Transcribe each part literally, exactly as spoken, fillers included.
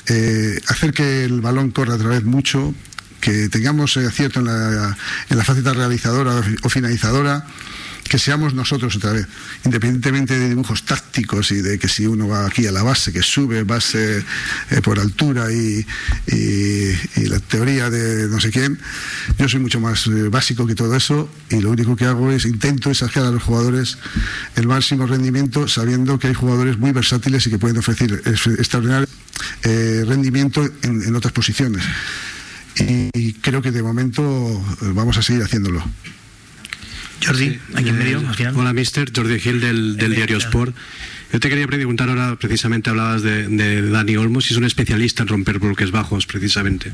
eh, hacer que el balón corra otra vez mucho, que tengamos eh, acierto en la, en la faceta realizadora o finalizadora, que seamos nosotros otra vez, independientemente de dibujos tácticos y de que si uno va aquí a la base, que sube base eh, por altura y, y, y la teoría de no sé quién. Yo soy mucho más eh, básico que todo eso, y lo único que hago es intento sacar a los jugadores el máximo rendimiento, sabiendo que hay jugadores muy versátiles y que pueden ofrecer extraordinario eh, rendimiento en, en otras posiciones, y, y creo que de momento eh, vamos a seguir haciéndolo. Jordi, aquí en medio, al final. Hola, mister. Jordi Gil, del, del Diario Sport. Yo te quería preguntar ahora, precisamente hablabas de, de Dani Olmo, si es un especialista en romper bloques bajos, precisamente.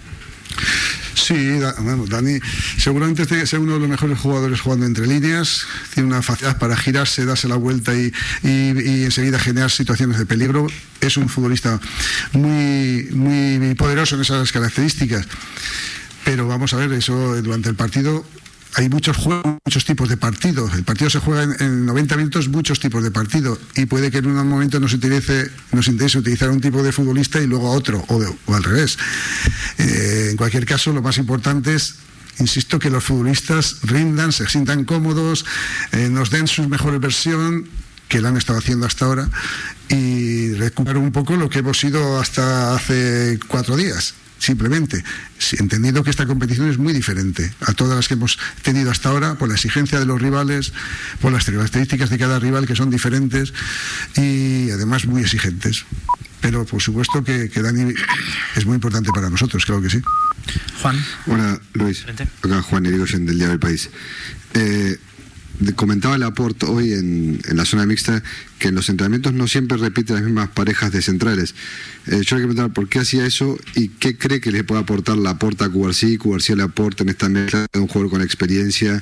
Sí, bueno, Dani seguramente este sea uno de los mejores jugadores jugando entre líneas, tiene una facilidad para girarse, darse la vuelta y, y, y enseguida generar situaciones de peligro. Es un futbolista muy, muy poderoso en esas características, pero vamos a ver, eso durante el partido hay muchos juegos, muchos tipos de partidos. El partido se juega en, en noventa minutos, muchos tipos de partido, y puede que en un momento nos utilice, nos interese utilizar un tipo de futbolista y luego a otro, o, de, o al revés. Eh, en cualquier caso, lo más importante es, insisto, que los futbolistas rindan, se sientan cómodos, eh, nos den su mejor versión, que la han estado haciendo hasta ahora, y recuperar un poco lo que hemos sido hasta hace cuatro días. Simplemente, entendiendo que esta competición es muy diferente a todas las que hemos tenido hasta ahora, por la exigencia de los rivales, por las características de cada rival, que son diferentes y además muy exigentes. Pero por supuesto que, que Dani es muy importante para nosotros, claro que sí. Juan. Hola, Luis. Acá Juan Irigoyen, del Diario del País. Eh, comentaba Laporte hoy en, en la zona mixta que en los entrenamientos no siempre repite las mismas parejas de centrales. Eh, yo le quiero preguntar por qué hacía eso y qué cree que le puede aportar Laporte a Cubarsí, Cubarsí a Laporte en esta mezcla de un jugador con experiencia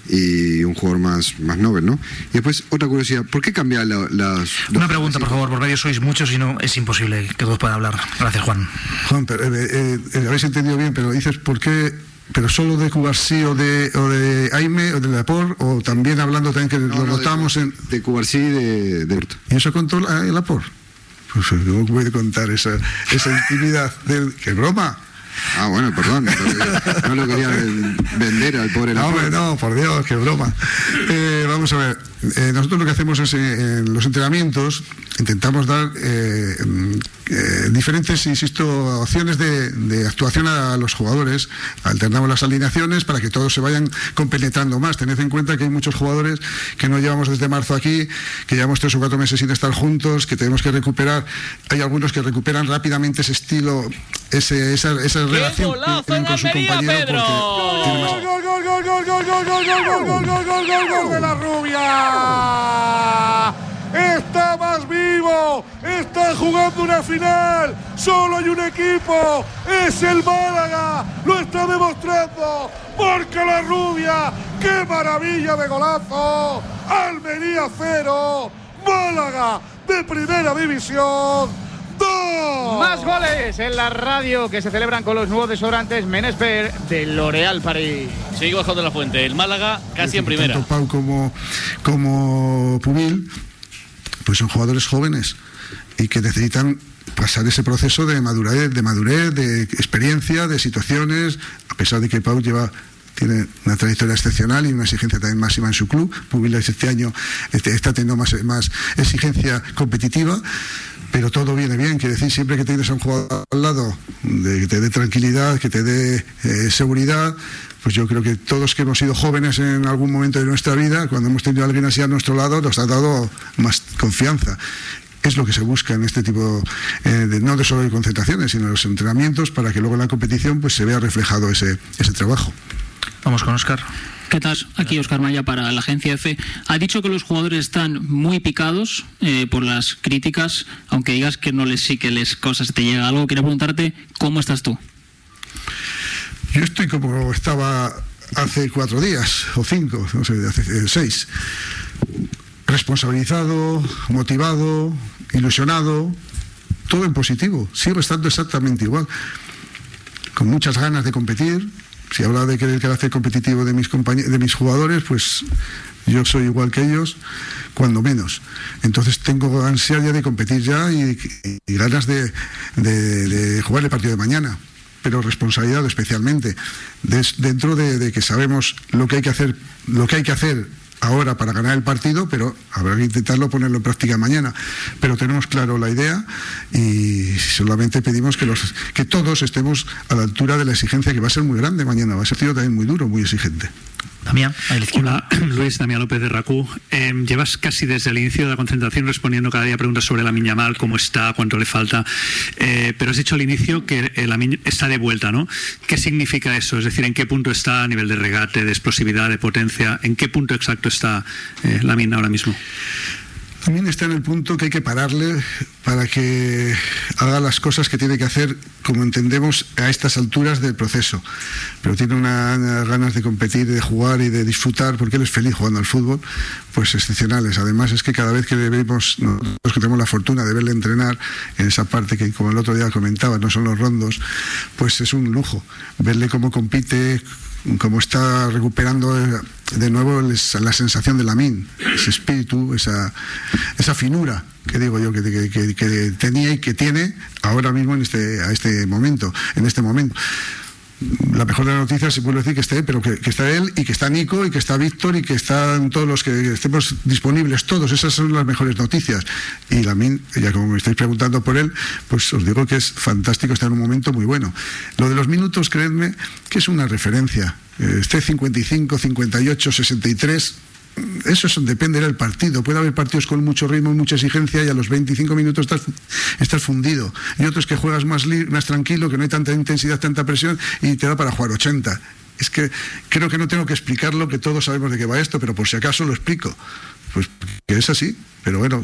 y un jugador más, más novel, ¿no? Y después, otra curiosidad, ¿por qué cambiar la, las... Una pregunta, por favor, por medio sois muchos y no es imposible que todos puedan hablar. Gracias, Juan. Juan, pero, eh, eh, habéis entendido bien, pero dices por qué... ¿Pero solo de Cubarsí o de, o de Aime o de Laporte, o también hablando también que no, lo notamos no, en... De Cubarsí y de, de... ¿Y eso contó el Laporte? Pues ¿cómo puede contar esa, esa intimidad? Del... ¡Qué broma! Ah, bueno, perdón, no lo quería vender al pobre Laporte. No, no, por Dios, qué broma. Eh, vamos a ver, eh, nosotros lo que hacemos es eh, en los entrenamientos intentamos dar eh, eh, diferentes, insisto, opciones de, de actuación a los jugadores. Alternamos las alineaciones para que todos se vayan compenetrando más. Tened en cuenta que hay muchos jugadores que no llevamos desde marzo aquí, que llevamos tres o cuatro meses sin estar juntos, que tenemos que recuperar. Hay algunos que recuperan rápidamente ese estilo, ese, esa, esa relación que tienen con su compañero. Pedro! ¡Gol, gol, gol, gol, gol, gol, gol, gol, gol, gol, gol, gol, gol, gol, gol de la Rubia! Está más vivo, está jugando una final, solo hay un equipo, es el Málaga, lo está demostrando, porque la Rubia, qué maravilla de golazo, Almería cero, Málaga de primera división, dos. Más goles en la radio que se celebran con los nuevos desodorantes Menesper de L'Oréal París. Sigue bajo de la Fuente, el Málaga casi en primera. Tanto Pau como, como Pubil, pues son jugadores jóvenes y que necesitan pasar ese proceso de madurez, de madurez, de experiencia, de situaciones, a pesar de que Pau lleva tiene una trayectoria excepcional y una exigencia también máxima en su club. Pubil este año este, está teniendo más, más exigencia competitiva, pero todo viene bien. Quiere decir, siempre que tienes a un jugador al lado de, que te dé tranquilidad, que te dé eh, seguridad, pues yo creo que todos que hemos sido jóvenes en algún momento de nuestra vida, cuando hemos tenido a alguien así a nuestro lado, nos ha dado más confianza. Es lo que se busca en este tipo eh, de, no de solo de concentraciones, sino de los entrenamientos, para que luego en la competición pues se vea reflejado ese, ese trabajo. Vamos con Óscar. ¿Qué tal? Aquí Óscar Maya para la agencia F. Ha dicho que los jugadores están muy picados eh, por las críticas, aunque digas que no les sí que les cosas te llega algo. Quería preguntarte, ¿cómo estás tú? Yo estoy como estaba hace cuatro días, o cinco, no sé, hace eh, seis. Responsabilizado, motivado, ilusionado, todo en positivo. Sigo estando exactamente igual. Con muchas ganas de competir. Si hablaba de que el carácter competitivo de mis compañeros, de mis jugadores, pues Yo soy igual que ellos, cuando menos. Entonces tengo ansia ya de competir ya y, y ganas de, de, de jugar el partido de mañana, pero responsabilidad especialmente, Des, dentro de, de que sabemos lo que hay que hacer, lo que hay que hacer ahora para ganar el partido, pero habrá que intentarlo ponerlo en práctica mañana. Pero tenemos claro la idea y solamente pedimos que, los, que todos estemos a la altura de la exigencia, que va a ser muy grande mañana, va a ser tío también muy duro, muy exigente. Damián, hola, Luis, Damián López de RACU. Eh, llevas casi desde el inicio de la concentración respondiendo cada día preguntas sobre Lamine Yamal, cómo está, cuánto le falta, eh, pero has dicho al inicio que Lamine está de vuelta, ¿no? ¿Qué significa eso? Es decir, ¿en qué punto está a nivel de regate, de explosividad, de potencia? ¿En qué punto exacto está eh, Lamine ahora mismo? También está en el punto que hay que pararle para que haga las cosas que tiene que hacer, como entendemos, a estas alturas del proceso. Pero tiene unas una ganas de competir, de jugar y de disfrutar, porque él es feliz jugando al fútbol, pues excepcionales. Además es que cada vez que le vemos, nosotros que tenemos la fortuna de verle entrenar en esa parte que, como el otro día comentaba, no son los rondos, pues es un lujo verle cómo compite, cómo está recuperando de nuevo la sensación de Lamine, ese espíritu, esa, esa finura que digo yo que, que, que, que tenía y que tiene ahora mismo en este, a este momento, en este momento. La mejor de las noticias se puede decir que esté, pero que, que está él y que está Nico y que está Víctor y que están todos los que estemos disponibles, todos, esas son las mejores noticias. Y Lamine, ya como me estáis preguntando por él, pues os digo que es fantástico, está en un momento muy bueno. Lo de los minutos, creedme, que es una referencia. Esté cincuenta y cinco, cincuenta y ocho, sesenta y tres, eso es, depende del partido. Puede haber partidos con mucho ritmo, mucha exigencia y a los veinticinco minutos estás, estás fundido. Y otros que juegas más, más tranquilo, que no hay tanta intensidad, tanta presión y te da para jugar ochenta. Es que creo que no tengo que explicarlo, que todos sabemos de qué va esto, pero por si acaso lo explico. Pues que es así, pero bueno,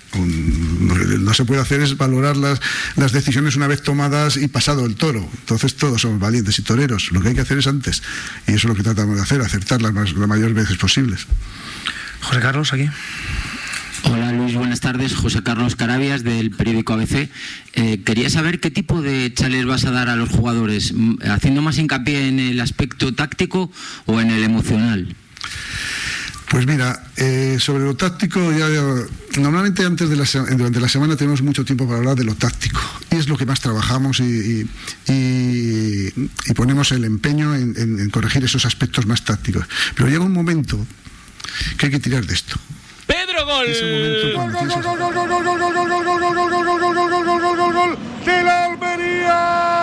no se puede hacer es valorar las, las decisiones una vez tomadas y pasado el toro. Entonces todos somos valientes y toreros. Lo que hay que hacer es antes, y eso es lo que tratamos de hacer, acertar las, las mayores veces posibles. José Carlos, aquí. Hola Luis, buenas tardes. José Carlos Carabias, del periódico A B C. Eh, quería saber qué tipo de chales vas a dar a los jugadores, haciendo más hincapié en el aspecto táctico o en el emocional. Pues mira, eh, sobre lo táctico, ya, ya, normalmente antes de la, durante la semana tenemos mucho tiempo para hablar de lo táctico, y es lo que más trabajamos y, y, y, y ponemos el empeño en, en, en corregir esos aspectos más tácticos. Pero llega un momento que hay que tirar de esto. Pedro, gol. Gol, gol, gol, gol, gol, gol, gol, gol, gol, gol, gol, gol, gol, gol, gol, gol, gol, gol, gol, gol de la Almería.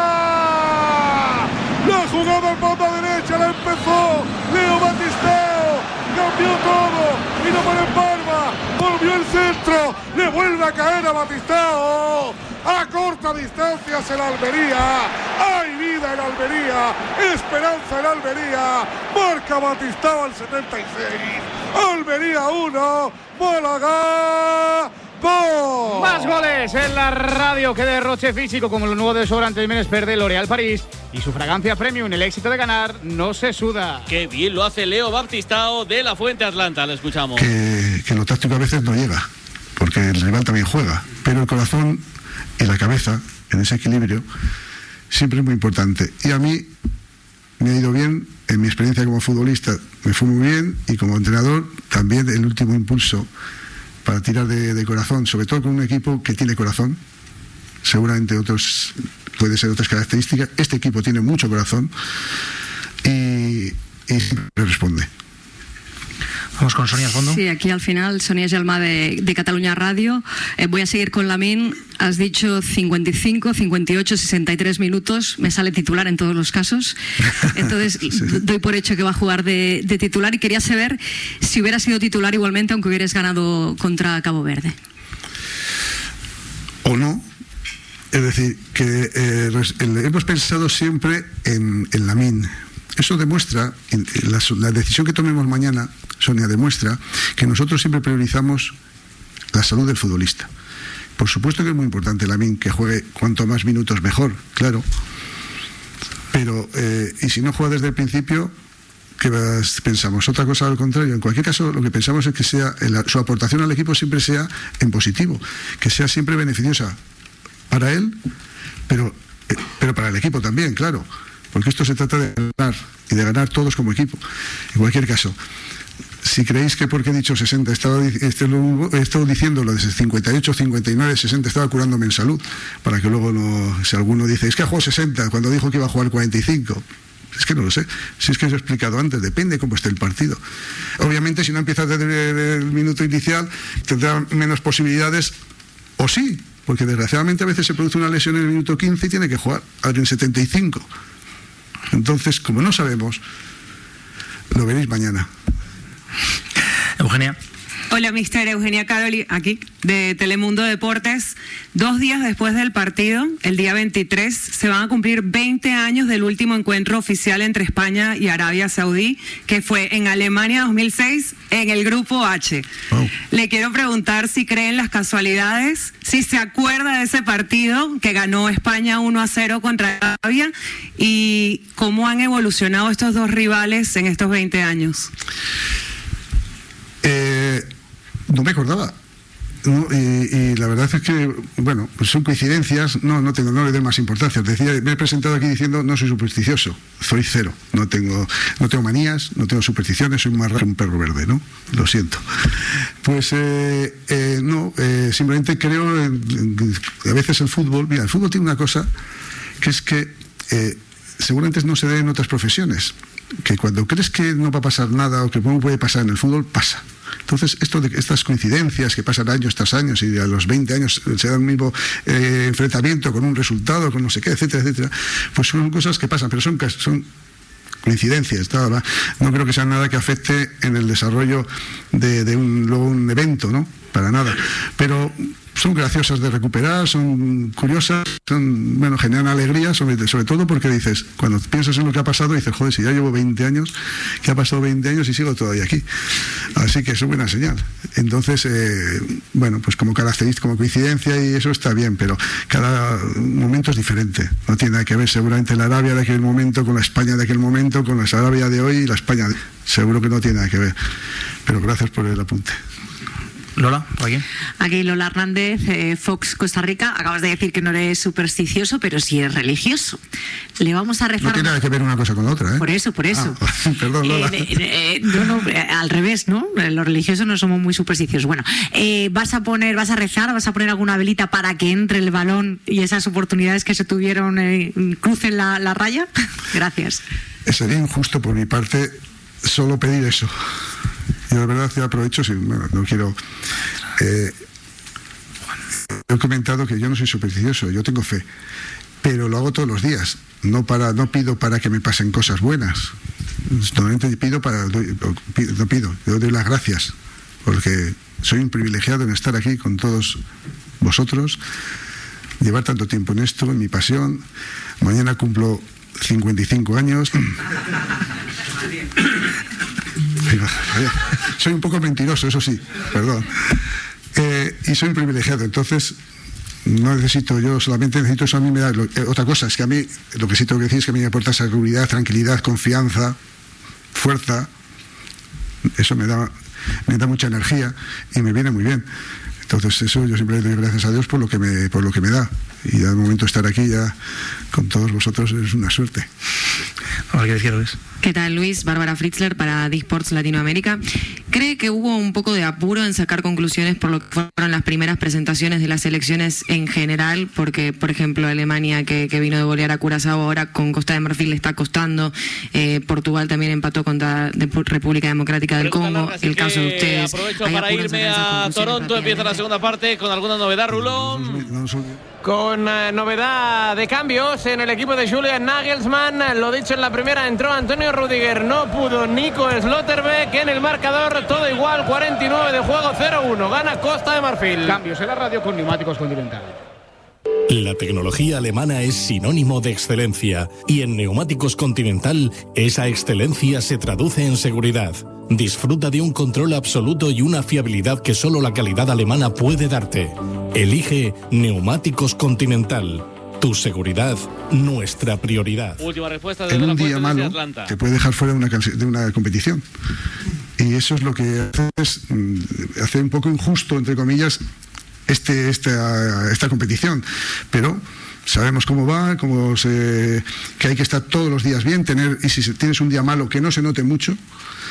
La jugada en banda derecha la empezó Leo Batistao, cambió todo, vino por el Parma, volvió el centro, le vuelve a caer a Batistao. A corta distancia es el Almería. Hay vida en Almería, esperanza en Almería. Marca Batistao al setenta y seis. Almería uno, Málaga dos. Más goles en la radio, que derroche físico como los nuevos desodorantes Ménesper de L'Oréal París y su fragancia premium. El éxito de ganar no se suda. Qué bien lo hace Leo Baptistao de la Fuente Atlanta. Le escuchamos. Que, que lo táctico a veces no llega, porque el rival también juega, pero el corazón y la cabeza, en ese equilibrio, siempre es muy importante. Y a mí me ha ido bien, en mi experiencia como futbolista me fue muy bien, y como entrenador también el último impulso para tirar de, de corazón, sobre todo con un equipo que tiene corazón. Seguramente otros, puede ser otras características. Este equipo tiene mucho corazón y, y siempre responde. Vamos con Sonia al fondo. Sí, aquí al final, Sonia Gelmà de, de Cataluña Radio. Eh, voy a seguir con Lamine. Has dicho cincuenta y cinco, cincuenta y ocho, sesenta y tres minutos. Me sale titular en todos los casos. Entonces, sí. doy por hecho que va a jugar de, de titular, y quería saber si hubiera sido titular igualmente aunque hubieras ganado contra Cabo Verde. O no. Es decir, que eh, hemos pensado siempre en, en Lamine. Eso demuestra, la, la decisión que tomemos mañana, Sonia, demuestra que nosotros siempre priorizamos la salud del futbolista. Por supuesto que es muy importante Lamine, que juegue cuanto más minutos mejor, claro. Pero, eh, y si no juega desde el principio, ¿qué pensamos? Otra cosa al contrario. En cualquier caso, lo que pensamos es que sea el, su aportación al equipo siempre sea en positivo, que sea siempre beneficiosa para él, pero, eh, pero para el equipo también, claro. Porque esto se trata de ganar, y de ganar todos como equipo. En cualquier caso, Si creéis que porque he dicho sesenta, estaba, este lo, he estado diciéndolo desde cincuenta y ocho, cincuenta y nueve, sesenta, estaba curándome en salud, para que luego no, si alguno dice, es que ha jugado sesenta, cuando dijo que iba a jugar cuarenta y cinco. Es que no lo sé, si es que os he explicado antes, depende cómo esté el partido. Obviamente si no empiezas desde el minuto inicial tendrá menos posibilidades, o sí, porque desgraciadamente a veces se produce una lesión en el minuto quince y tiene que jugar en setenta y cinco. Entonces, como no sabemos, lo veréis mañana. Eugenia. Hola, mister Eugenia Caroli, aquí, de Telemundo Deportes. Dos días después del partido, el día veintitrés, se van a cumplir veinte años del último encuentro oficial entre España y Arabia Saudí, que fue en Alemania dos mil seis, en el Grupo H. Wow. Le quiero preguntar si cree en las casualidades, si se acuerda de ese partido que ganó España uno a cero contra Arabia, y cómo han evolucionado estos dos rivales en estos veinte años. Eh... No me acordaba. No, y, y la verdad es que, bueno, pues son coincidencias, no, no tengo, no le doy más importancia. Decía, me he presentado aquí diciendo no soy supersticioso, soy cero, no tengo, no tengo manías, no tengo supersticiones, soy más raro que un perro verde, ¿no? Lo siento. Pues eh, eh, no, eh, simplemente creo en, en, a veces el fútbol, mira, el fútbol tiene una cosa que es que eh, seguramente no se ve en otras profesiones, que cuando crees que no va a pasar nada o que no puede pasar en el fútbol, pasa. Entonces, esto de estas coincidencias que pasan años tras años y a los veinte años se da un mismo eh, enfrentamiento con un resultado, con no sé qué, etcétera, etcétera, pues son cosas que pasan, pero son, son coincidencias. Nada, no creo que sea nada que afecte en el desarrollo de, de un, luego un evento, ¿no? Para nada. Pero son graciosas de recuperar, son curiosas, son, bueno, generan alegría, sobre, sobre todo porque dices, cuando piensas en lo que ha pasado, dices, joder, si ya llevo veinte años, que ha pasado veinte años y sigo todavía aquí. Así que es buena señal. Entonces, eh, bueno, pues como característica, como coincidencia, y eso está bien, pero cada momento es diferente. No tiene nada que ver seguramente la Arabia de aquel momento con la España de aquel momento, con la Arabia de hoy y la España de... Seguro que no tiene nada que ver. Pero gracias por el apunte. Lola, por aquí. Aquí Lola Hernández, eh, Fox Costa Rica. Acabas de decir que no eres supersticioso, pero sí eres religioso. Le vamos a rezar. No tiene nada que ver una cosa con la otra, ¿eh? Por eso, por eso. Ah, perdón, Lola. Eh, eh, eh, no, no, al revés, ¿no? Los religiosos no somos muy supersticiosos. Bueno, eh, ¿vas a poner, vas a rezar, vas a poner alguna velita para que entre el balón y esas oportunidades que se tuvieron eh, crucen la, la raya? Gracias. Sería injusto por mi parte solo pedir eso. Yo de verdad ya aprovecho, si, bueno, no quiero... Eh, he comentado que yo no soy supersticioso, yo tengo fe, pero lo hago todos los días. No, para, no pido para que me pasen cosas buenas. Normalmente pido para... No pido, yo doy las gracias, porque soy un privilegiado en estar aquí con todos vosotros, llevar tanto tiempo en esto, en mi pasión. Mañana cumplo cincuenta y cinco años. Soy un poco mentiroso, eso sí, perdón. Eh, y soy un privilegiado, entonces no necesito, yo solamente necesito eso. A mí me da, lo, eh, otra cosa es que a mí, lo que sí tengo que decir es que a mí me aporta seguridad, tranquilidad, confianza, fuerza. Eso me da, me da mucha energía y me viene muy bien. Entonces eso yo siempre le doy gracias a Dios por lo que me, por lo que me da. Y ya de momento estar aquí ya con todos vosotros es una suerte. ¿Qué decir, Luis? ¿Qué tal, Luis? Bárbara Fritzler para Disports Latinoamérica. ¿Cree que hubo un poco de apuro en sacar conclusiones por lo que fueron las primeras presentaciones de las selecciones en general? Porque, por ejemplo, Alemania, que, que vino de golear a Curazao, ahora con Costa de Marfil le está costando. Eh, Portugal también empató contra de República Democrática del Congo. El caso de ustedes. Aprovecho para irme a Toronto. Empieza la segunda parte con alguna novedad, Rulón. Con eh, novedad de cambios en el equipo de Julian Nagelsmann. Lo dicho en la primera, entró Antonio Rudiger, no pudo Nico Slotterbeck. En el marcador todo igual, cuarenta y nueve de juego, cero uno. Gana Costa de Marfil. Cambios en la radio con Neumáticos Continental. La tecnología alemana es sinónimo de excelencia y en Neumáticos Continental esa excelencia se traduce en seguridad. Disfruta de un control absoluto y una fiabilidad que solo la calidad alemana puede darte. Elige Neumáticos Continental. Tu seguridad, nuestra prioridad. Última respuesta de en la un día malo Atlanta. Te puede dejar fuera de una, de una competición. Y eso es lo que hace, es, hace un poco injusto, entre comillas, este, esta, esta competición. Pero sabemos cómo va, cómo se, que hay que estar todos los días bien, tener, y si tienes un día malo que no se note mucho,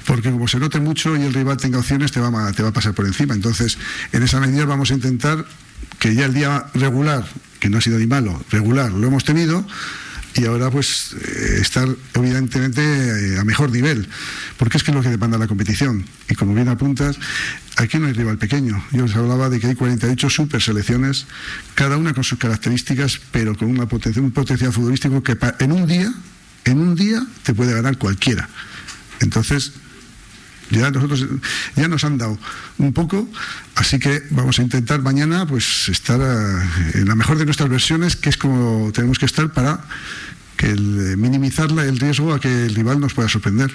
porque como se note mucho y el rival tenga opciones, te va, a, te va a pasar por encima. Entonces, en esa medida vamos a intentar que ya el día regular, que no ha sido ni malo, regular, lo hemos tenido, y ahora pues eh, estar evidentemente eh, a mejor nivel, porque es que es lo que demanda la competición. Y como bien apuntas, aquí no hay rival pequeño. Yo os hablaba de que hay cuarenta y ocho super selecciones, cada una con sus características, pero con una potencia, un potencial futbolístico que en un día, en un día te puede ganar cualquiera. Entonces, ya nosotros ya nos han dado un poco, así que vamos a intentar mañana pues estar a, en la mejor de nuestras versiones, que es como tenemos que estar para que el, minimizar la, el riesgo a que el rival nos pueda sorprender.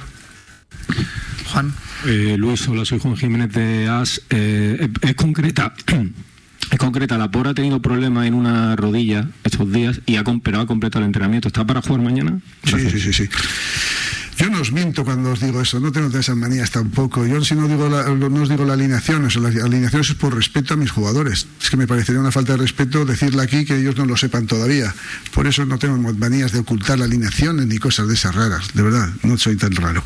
Juan. Eh, Luis, hola, soy Juan Jiménez de A S. Eh, es, es concreta. Es concreta, la Por ha tenido problemas en una rodilla estos días, y ha, pero ha completado el entrenamiento. ¿Está para jugar mañana? Gracias. Sí, sí, sí, sí. Yo no os miento cuando os digo eso, no tengo de esas manías tampoco. Yo si no digo la, no os digo la alineación, o sea, la alineación es por respeto a mis jugadores. Es que me parecería una falta de respeto decirle aquí que ellos no lo sepan todavía. Por eso no tengo manías de ocultar la alineación ni cosas de esas raras, de verdad, no soy tan raro.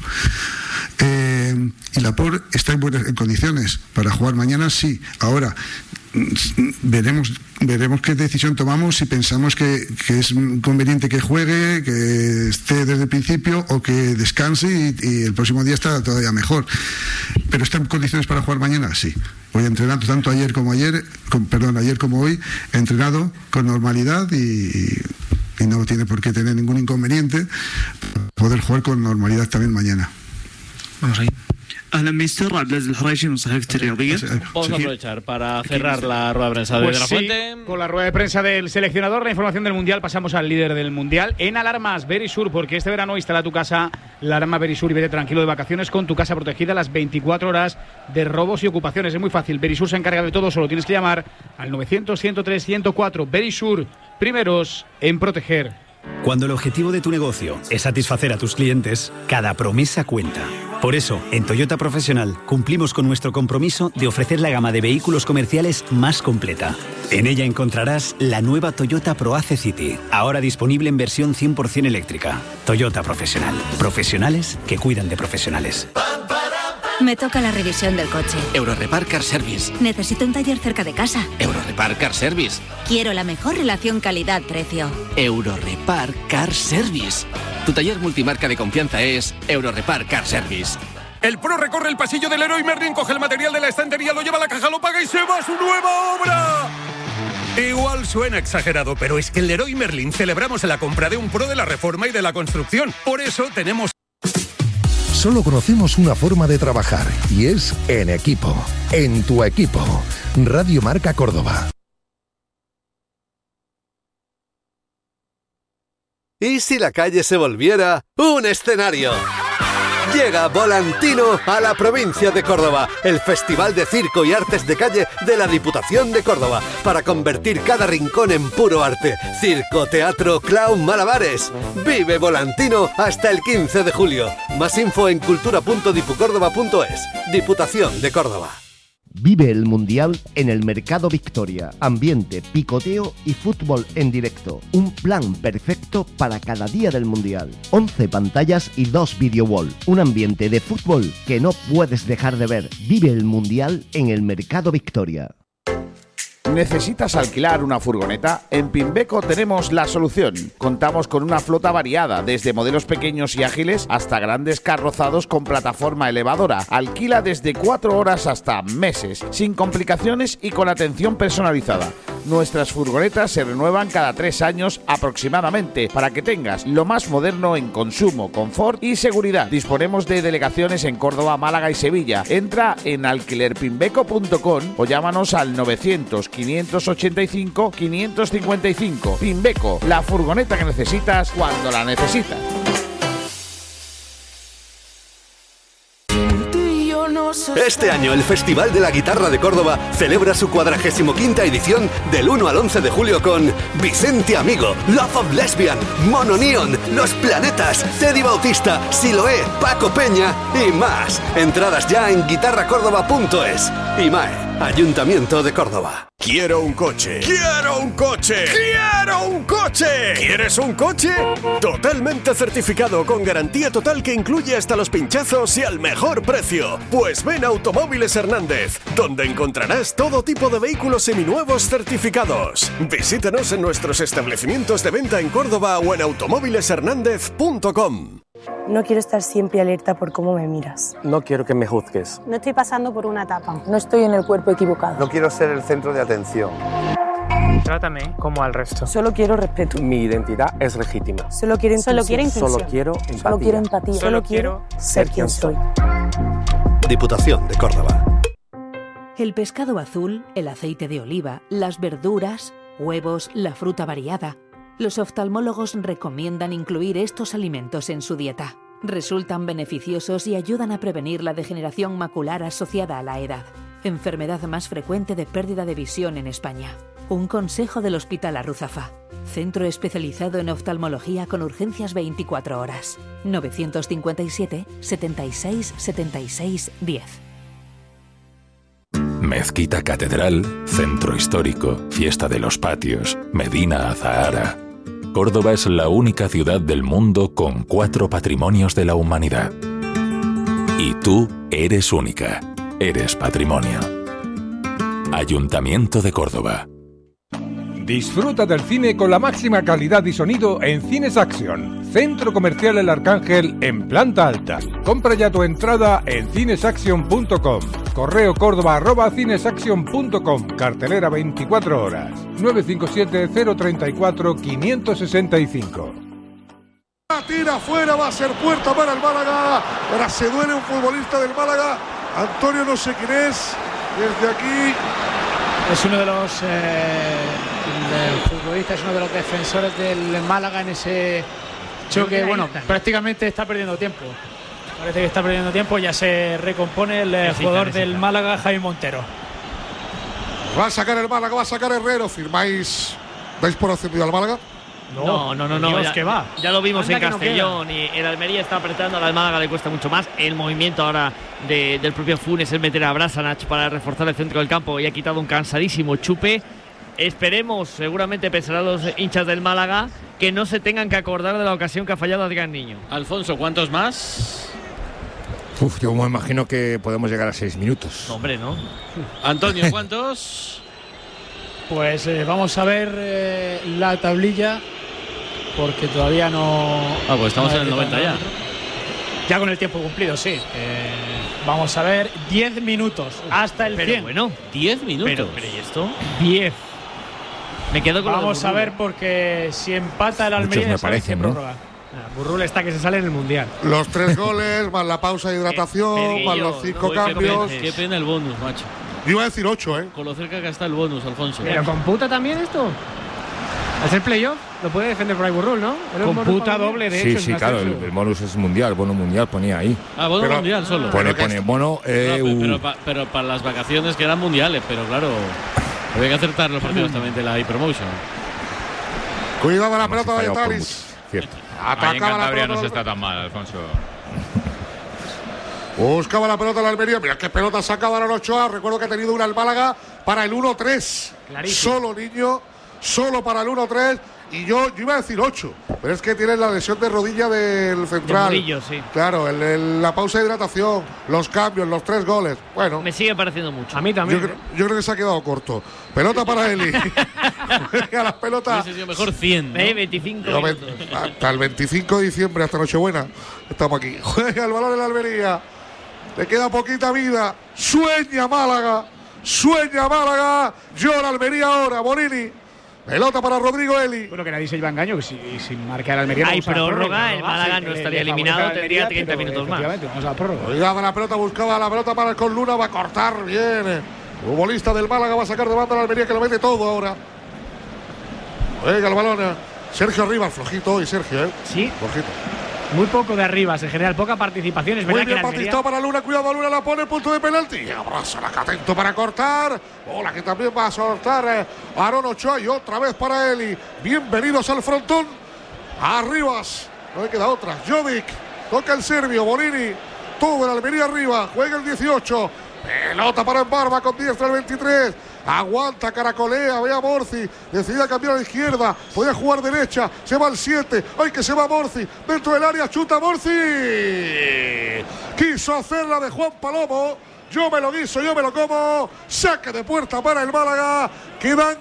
Eh, y la Por está en buenas en condiciones para jugar mañana, sí. Ahora veremos veremos qué decisión tomamos, si pensamos que, que es conveniente que juegue, que esté desde el principio, o que descanse y, y el próximo día está todavía mejor. Pero está en condiciones para jugar mañana, sí. Hoy he entrenado tanto ayer como ayer, con, perdón, ayer como hoy, he entrenado con normalidad y, y no tiene por qué tener ningún inconveniente poder jugar con normalidad también mañana. Vamos ahí. اهلا مستر عبد العزيز الحريشي من صحيفه الرياضيه. Vamos a aprovechar para cerrar la rueda de prensa de pues De La Fuente. Sí, con la rueda de prensa del seleccionador, la información del mundial, pasamos al líder del mundial en alarmas, Verisur, porque este verano instala tu casa la alarma Verisur y vete tranquilo de vacaciones con tu casa protegida las veinticuatro horas de robos y ocupaciones. Es muy fácil, Verisur se encarga de todo, solo tienes que llamar al novecientos, ciento tres, ciento cuatro. Verisur, primeros en proteger. Cuando el objetivo de tu negocio es satisfacer a tus clientes, cada promesa cuenta. Por eso, en Toyota Profesional cumplimos con nuestro compromiso de ofrecer la gama de vehículos comerciales más completa. En ella encontrarás la nueva Toyota ProAce City, ahora disponible en versión cien por ciento eléctrica. Toyota Profesional. Profesionales que cuidan de profesionales. Me toca la revisión del coche. Eurorepar Car Service. Necesito un taller cerca de casa. Eurorepar Car Service. Quiero la mejor relación calidad-precio. Eurorepar Car Service. Tu taller multimarca de confianza es Eurorepar Car Service. El Pro recorre el pasillo del Leroy Merlin, coge el material de la estantería, lo lleva a la caja, lo paga y se va a su nueva obra. Igual suena exagerado, pero es que en Leroy Merlin celebramos la compra de un Pro de la reforma y de la construcción. Por eso tenemos... Solo conocemos una forma de trabajar, y es en equipo. En tu equipo. Radio Marca Córdoba. ¿Y si la calle se volviera un escenario? Llega Volantino a la provincia de Córdoba, el Festival de Circo y Artes de Calle de la Diputación de Córdoba, para convertir cada rincón en puro arte. Circo, teatro, clown, malabares. Vive Volantino hasta el quince de julio. Más info en cultura punto dipucórdoba punto es. Diputación de Córdoba. Vive el Mundial en el Mercado Victoria. Ambiente, picoteo y fútbol en directo. Un plan perfecto para cada día del Mundial. once pantallas y dos video wall. Un ambiente de fútbol que no puedes dejar de ver. Vive el Mundial en el Mercado Victoria. ¿Necesitas alquilar una furgoneta? En Pimbeco tenemos la solución. Contamos con una flota variada, desde modelos pequeños y ágiles hasta grandes carrozados con plataforma elevadora. Alquila desde cuatro horas hasta meses, sin complicaciones y con atención personalizada. Nuestras furgonetas se renuevan cada tres años aproximadamente, para que tengas lo más moderno en consumo, confort y seguridad. Disponemos de delegaciones en Córdoba, Málaga y Sevilla. Entra en alquiler pimbeco punto com o llámanos al novecientos, quinientos ochenta y cinco, quinientos cincuenta y cinco. Pimbeco, la furgoneta que necesitas cuando la necesitas. Este año el Festival de la Guitarra de Córdoba celebra su cuadragésimo quinta edición del uno al once de julio con Vicente Amigo, Love of Lesbian, Mono Neon, Los Planetas, Teddy Bautista, Siloé, Paco Peña y más. Entradas ya en guitarra córdoba punto es. IMAE, Ayuntamiento de Córdoba. Quiero un coche. ¡Quiero un coche! ¡Quiero un coche! ¿Quieres un coche? Totalmente certificado con garantía total que incluye hasta los pinchazos y al mejor precio. Pues ven a Automóviles Hernández, donde encontrarás todo tipo de vehículos seminuevos certificados. Visítanos en nuestros establecimientos de venta en Córdoba o en automóviles hernández punto com. No quiero estar siempre alerta por cómo me miras. No quiero que me juzgues. No estoy pasando por una etapa. No estoy en el cuerpo equivocado. No quiero ser el centro de atención. Trátame como al resto. Solo quiero respeto. Mi identidad es legítima. Solo quiero Solo quiero inclusión. Solo quiero empatía. Solo quiero empatía. Solo, Solo quiero ser quien soy. Diputación de Córdoba. El pescado azul, el aceite de oliva, las verduras, huevos, la fruta variada. Los oftalmólogos recomiendan incluir estos alimentos en su dieta. Resultan beneficiosos y ayudan a prevenir la degeneración macular asociada a la edad, enfermedad más frecuente de pérdida de visión en España. Un consejo del Hospital Arruzafa, centro especializado en oftalmología con urgencias veinticuatro horas. novecientos cincuenta y siete, setenta y seis, setenta y seis, diez. Mezquita Catedral, Centro Histórico, Fiesta de los Patios, Medina Azahara. Córdoba es la única ciudad del mundo con cuatro patrimonios de la humanidad. Y tú eres única. Eres patrimonio. Ayuntamiento de Córdoba. Disfruta del cine con la máxima calidad y sonido en Cines Action, Centro Comercial El Arcángel en planta alta. Compra ya tu entrada en cinesaction punto com. Correo córdoba arroba cinesaction punto com. Cartelera veinticuatro horas. nueve cinco siete, cero tres cuatro, cinco seis cinco. Tira afuera, va a ser puerta para el Málaga. Ahora se duele un futbolista del Málaga. Antonio no sé quién es. Desde aquí. Es uno de los eh, de futbolistas, es uno de los defensores del Málaga en ese choque. Bueno, prácticamente está perdiendo tiempo. Parece que está perdiendo tiempo. Ya se recompone el eh, jugador del Málaga, Jaime Montero. Va a sacar el Málaga, va a sacar Herrero. ¿Firmáis? ¿Dais por ascendido al Málaga? No, no, no, no. Dios, Ya, que va. ya lo vimos Anda en que no Castellón y el Almería está apretando, al Málaga le cuesta mucho más. El movimiento ahora de, del propio Funes es meter a Brasanac para reforzar el centro del campo y ha quitado un cansadísimo Chupe. Esperemos, seguramente pensarán los hinchas del Málaga, que no se tengan que acordar de la ocasión que ha fallado Adrián Niño. Alfonso, ¿cuántos más? Uf, yo me imagino que podemos llegar a seis minutos. No, hombre, ¿no? Antonio, ¿cuántos? Pues eh, vamos a ver eh, la tablilla, porque todavía no... Ah, pues estamos no en el noventa ya. Ya con el tiempo cumplido, sí. Eh, vamos a ver, diez minutos hasta el pero cien. Bueno, diez minutos. Pero, pero ¿y esto? diez. Me quedo con Vamos lo a ver, porque si empata el Almería, me parecen, ¿no? Burrul está que se sale en el Mundial. Los tres goles, más la pausa de hidratación, Pedguillo, más los cinco no, cambios. Qué pena el bonus, macho. Yo iba a decir ocho, ¿eh? Con lo cerca que está el bonus, Alfonso. ¿Pero computa también esto? ¿Es el playoff? Lo puede defender por ahí Burrul, ¿no? Computa doble, de sí, hecho. Sí, sí, claro, el, el bonus es mundial, bono mundial ponía ahí. Ah, bono pero, mundial solo. Pone, pero pone bono. Eh, no, pero, uh. pero, pa, pero para las vacaciones que eran mundiales, pero claro, había que acertar los partidos también de la iPromotion. Cuidado la Hemos pelota de fallado por Talis. mucho, cierto. Ahí en Atacaba la Cantabria pelota. no se está tan mal, Alfonso. Buscaba la pelota la Almería. Mira qué pelota sacaba la Ochoa. Recuerdo que ha tenido una el Málaga para el uno tres. Solo niño, solo para el uno tres. Y yo, yo iba a decir ocho. Pero es que tiene la lesión de rodilla del central. De Murillo, sí. Claro, el, el, la pausa de hidratación, los cambios, los tres goles. Bueno. Me sigue pareciendo mucho. A mí también. Yo, yo creo que se ha quedado corto. Pelota para Eli. Juega las pelotas. Hubiese sido mejor cien, ¿no? veinticinco No, minutos. hasta el veinticinco de diciembre, hasta Nochebuena. Estamos aquí. Juega el balón en la Almería. Le queda poquita vida. Sueña Málaga. Sueña Málaga. Llora Almería ahora. Bonini. Pelota para Rodrigo Eli. Bueno, que nadie se lleva engaño, que si, si marca Almería. Hay vamos a la prórroga, el Málaga sí, no que estaría le- le eliminado, favorece a tendría Almería, treinta pero minutos más. efectivamente, vamos a la prórroga. Cuidaba la pelota, buscaba la pelota para con Luna. Va a cortar bien. Futbolista del Málaga va a sacar de banda a la Almería, que lo mete todo ahora. Juega el balón. Sergio Rivas, flojito hoy, Sergio, ¿eh? Sí. Flojito. Muy poco de arribas en general, poca participación. Es Muy verdad bien que la Almería... Batistao para Luna, cuidado, Luna la pone, punto de penalti. Y abraza la atento para cortar. Hola, que también va a soltar eh, Aaron Ochoa y otra vez para Eli. Bienvenidos al frontón. Arribas, no le queda otra. Jovic, toca el serbio, Bonini. Todo el Almería arriba, juega el dieciocho. Pelota para Embarba con diestra el veintitrés. Aguanta, caracolea, ve a Morci. Decide cambiar a la izquierda. Podía jugar derecha. Se va al siete. ¡Ay, que se va Morci! Dentro del área, chuta Morci. Quiso hacer la de Juan Palomo. Yo me lo guiso, yo me lo como. Saque de puerta para el Málaga. Quedan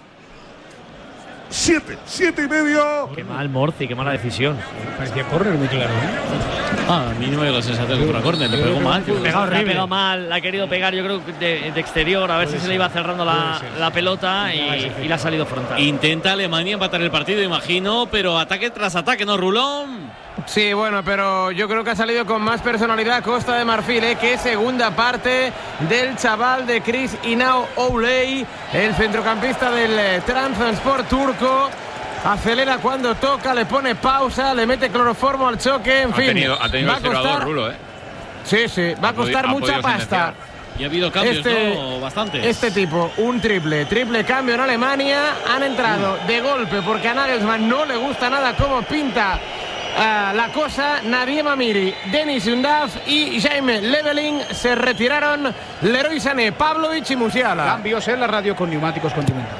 siete, siete y medio. Qué mal Morci, qué mala decisión. Parecía córner muy claro, ¿eh? Ah, a mí no me dio la sensación que fuera córner, le pegó mal. Le ha pegado mal, la ha querido pegar, yo creo que de, de exterior, a ver si se le iba cerrando la, la pelota y, y le ha salido frontal. Intenta Alemania empatar el partido, imagino, pero ataque tras ataque, ¿no, Rulón? Sí, bueno, pero yo creo que ha salido con más personalidad Costa de Marfil, ¿eh? Que segunda parte del chaval de Chris Inao Ouley, el centrocampista del eh, Trabzonspor turco. Acelera cuando toca, le pone pausa, le mete cloroformo al choque, en ha fin. Tenido, ha tenido va a costar, Rulo, ¿eh? Sí, sí, va a costar ha mucha pasta. Y ha habido cambios, este, ¿no? Bastantes. Este tipo, un triple, triple cambio en Alemania. Han entrado de golpe porque a Nagelsmann no le gusta nada cómo pinta uh, la cosa. Nadia Mamiri, Denis Undaf y Jaime Leveling se retiraron. Leroy Sané, Pavlovic y Musiala. Cambios en la radio con Neumáticos Continental.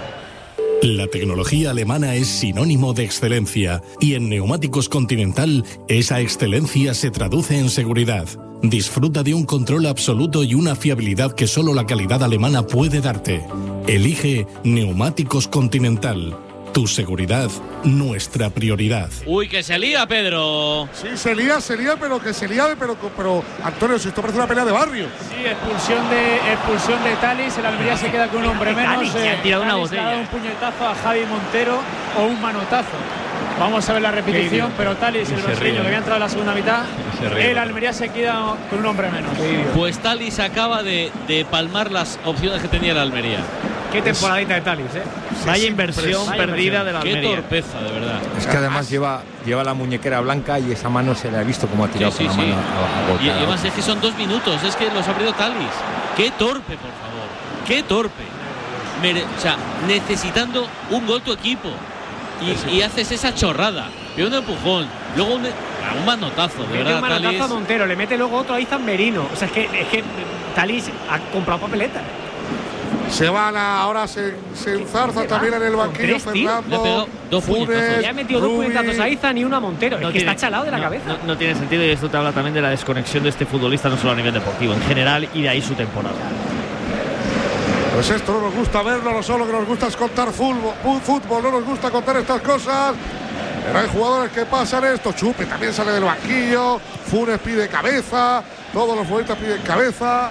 La tecnología alemana es sinónimo de excelencia y en Neumáticos Continental esa excelencia se traduce en seguridad. Disfruta de un control absoluto y una fiabilidad que solo la calidad alemana puede darte. Elige Neumáticos Continental. Tu seguridad, nuestra prioridad. Uy, que se lía, Pedro. Sí, se lía, se lía, pero que se lía, pero, pero Antonio, si esto parece una pelea de barrio. Sí, expulsión de expulsión de Talis. El Almería se queda con un hombre menos. Talis, eh, ha tirado una Talis botella. ha dado un puñetazo a Javi Montero o un manotazo. Vamos a ver la repetición, pero Talis, el brasileño que había entrado en la segunda mitad, el Almería se queda con un hombre menos. Pues Talis acaba de, de palmar las opciones que tenía el Almería. Qué temporadita de Talis, ¿eh? Sí, vaya inversión vaya perdida inversión. de la Qué Almería. torpeza, de verdad. Es que además lleva, lleva la muñequera blanca y esa mano se le ha visto como ha tirado Sí, sí, con la sí. mano a, a Y botar. además es que son dos minutos, es que los ha perdido Talis. Qué torpe, por favor. Qué torpe. Mere- o sea, necesitando un gol tu equipo. Y, y haces esa chorrada. Y un empujón. Luego un, un manotazo, de Mete verdad, un manotazo Talis. a Montero, le mete luego otro a Izan Merino. O sea, es que, es que Talis ha comprado papeleta. Se van a, ahora se, se enzarza también en el banquillo tres, tío. Fernando. Le ha pegado dos Funes, Le ha metido dos Rubí. puñetazos a Izan y uno a Montero. No es que tiene- está chalado de la no, cabeza. No, no tiene sentido y esto te habla también de la desconexión de este futbolista, no solo a nivel deportivo, en general, y de ahí su temporada. Pues esto no nos gusta verlo, no solo que nos gusta es contar fútbol, fútbol, no nos gusta contar estas cosas. Pero hay jugadores que pasan esto. Chupe también sale del banquillo. Funes pide cabeza. Todos los futbolistas piden cabeza.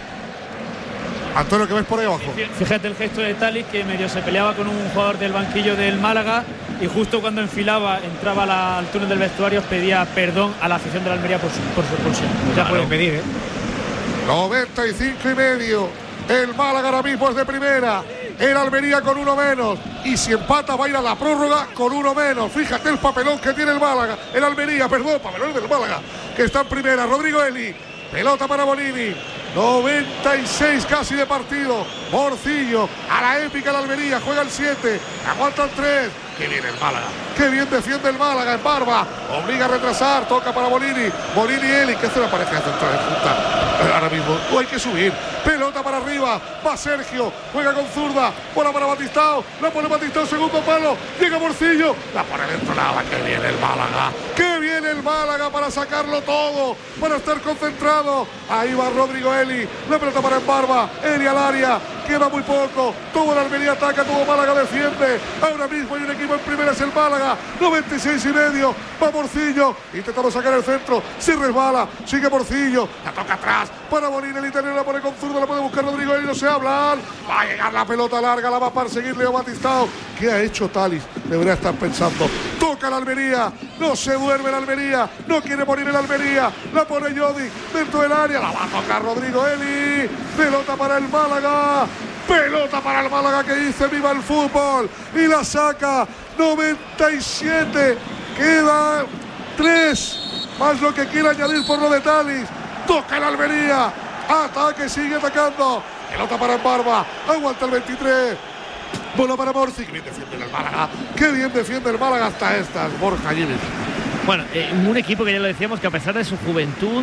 Antonio, ¿qué ves por ahí abajo? Fíjate el gesto de Talis, que medio se peleaba con un jugador del banquillo del Málaga y justo cuando enfilaba, entraba la, al túnel del vestuario, pedía perdón a la afición de la Almería por su, por su expulsión. Pues ya puede pedir, ¿eh? noventa y cinco y medio. El Málaga ahora mismo es de primera. El Almería con uno menos. Y si empata va a ir a la prórroga con uno menos. Fíjate el papelón que tiene el Málaga. El Almería, perdón, papelón del Málaga, que está en primera. Rodrigo Eli. Pelota para Bonini. noventa y seis casi de partido. Morcillo. A la épica el Almería. Juega el siete. Aguanta el tres. Qué bien el Málaga. Qué bien defiende el Málaga en Barba. Obliga a retrasar. Toca para Bonini. Bonini Eli. Que hace una pareja de centrales junta. Ahora mismo. Oh, hay que subir. Pelota para arriba. Va Sergio. Juega con zurda. Bola para Batistao. La pone Batistao. Segundo palo. Llega Morcillo. La pone dentro nada. Qué bien el Málaga. Qué bien el Málaga para sacarlo todo. Para estar concentrado. Ahí va Rodrigo Eli. La pelota para Barba. Eli al área. Queda muy poco. Todo el Almería ataca. Todo Málaga defiende. Ahora mismo hay un equipo en primera. Es el Málaga. noventa y seis y medio. Va Morcillo. Intentando sacar el centro. Se resbala. Sigue Morcillo. La toca atrás. Para Bonini. El italiano la pone con zurda. La puede buscar Rodrigo Eli. No se hablan. Va a llegar la pelota larga. La va a perseguir Leo Batistao. ¿Qué ha hecho Talis? Debería estar pensando. Toca la Almería. No se duerme la Almería. No quiere morir el Almería. La pone Yodi dentro del área. La va a tocar Rodrigo Eli. Pelota para el Málaga. Pelota para el Málaga que dice viva el fútbol. Y la saca. noventa y siete. Queda tres. Más lo que quiere añadir por lo de Talis. Toca el Almería. Ataque, sigue atacando. Pelota para el Barba. Aguanta el veintitrés. Bola para Morci. Qué bien defiende el Málaga. Qué bien defiende el Málaga hasta estas. Borja Jiménez. Bueno, eh, un equipo que ya lo decíamos que a pesar de su juventud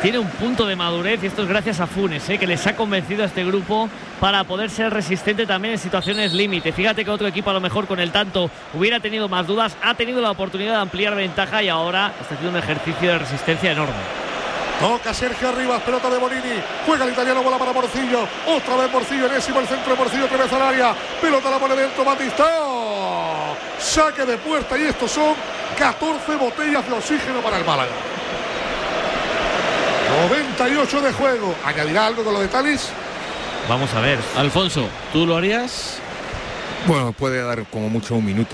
tiene un punto de madurez y esto es gracias a Funes, ¿eh? que les ha convencido a este grupo para poder ser resistente también en situaciones límite. Fíjate que otro equipo a lo mejor con el tanto hubiera tenido más dudas, ha tenido la oportunidad de ampliar ventaja y ahora está haciendo un ejercicio de resistencia enorme. Toca Sergio Arribas, pelota de Bonini, juega el italiano, bola para Morcillo, otra vez Morcillo, enésimo el centro de Morcillo, otra vez al área, pelota la pone dentro, Batistao, saque de puerta y estos son catorce botellas de oxígeno para el Málaga. noventa y ocho de juego, ¿añadirá algo con lo de Talis? Vamos a ver. Alfonso, ¿tú lo harías? Bueno, puede dar como mucho un minuto,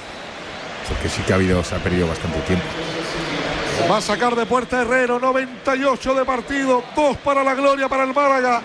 porque sí que ha habido, se ha perdido bastante tiempo. Va a sacar de puerta Herrero, noventa y ocho de partido, dos para la gloria para el Málaga,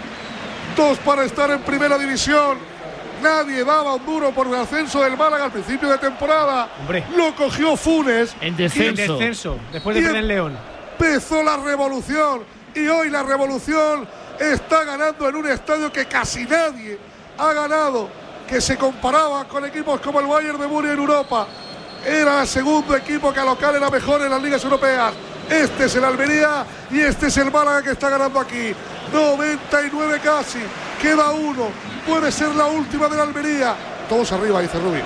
dos para estar en primera división. Nadie daba un duro por el ascenso del Málaga al principio de temporada. Hombre. Lo cogió Funes. En descenso. En descenso, después de tener León. Empezó la revolución y hoy la revolución está ganando en un estadio que casi nadie ha ganado, que se comparaba con equipos como el Bayern de Múnich en Europa. Era el segundo equipo que a local era mejor en las ligas europeas. Este es el Almería y este es el Málaga que está ganando aquí. noventa y nueve casi, queda uno. Puede ser la última de la Almería. Todos arriba, dice Rubí.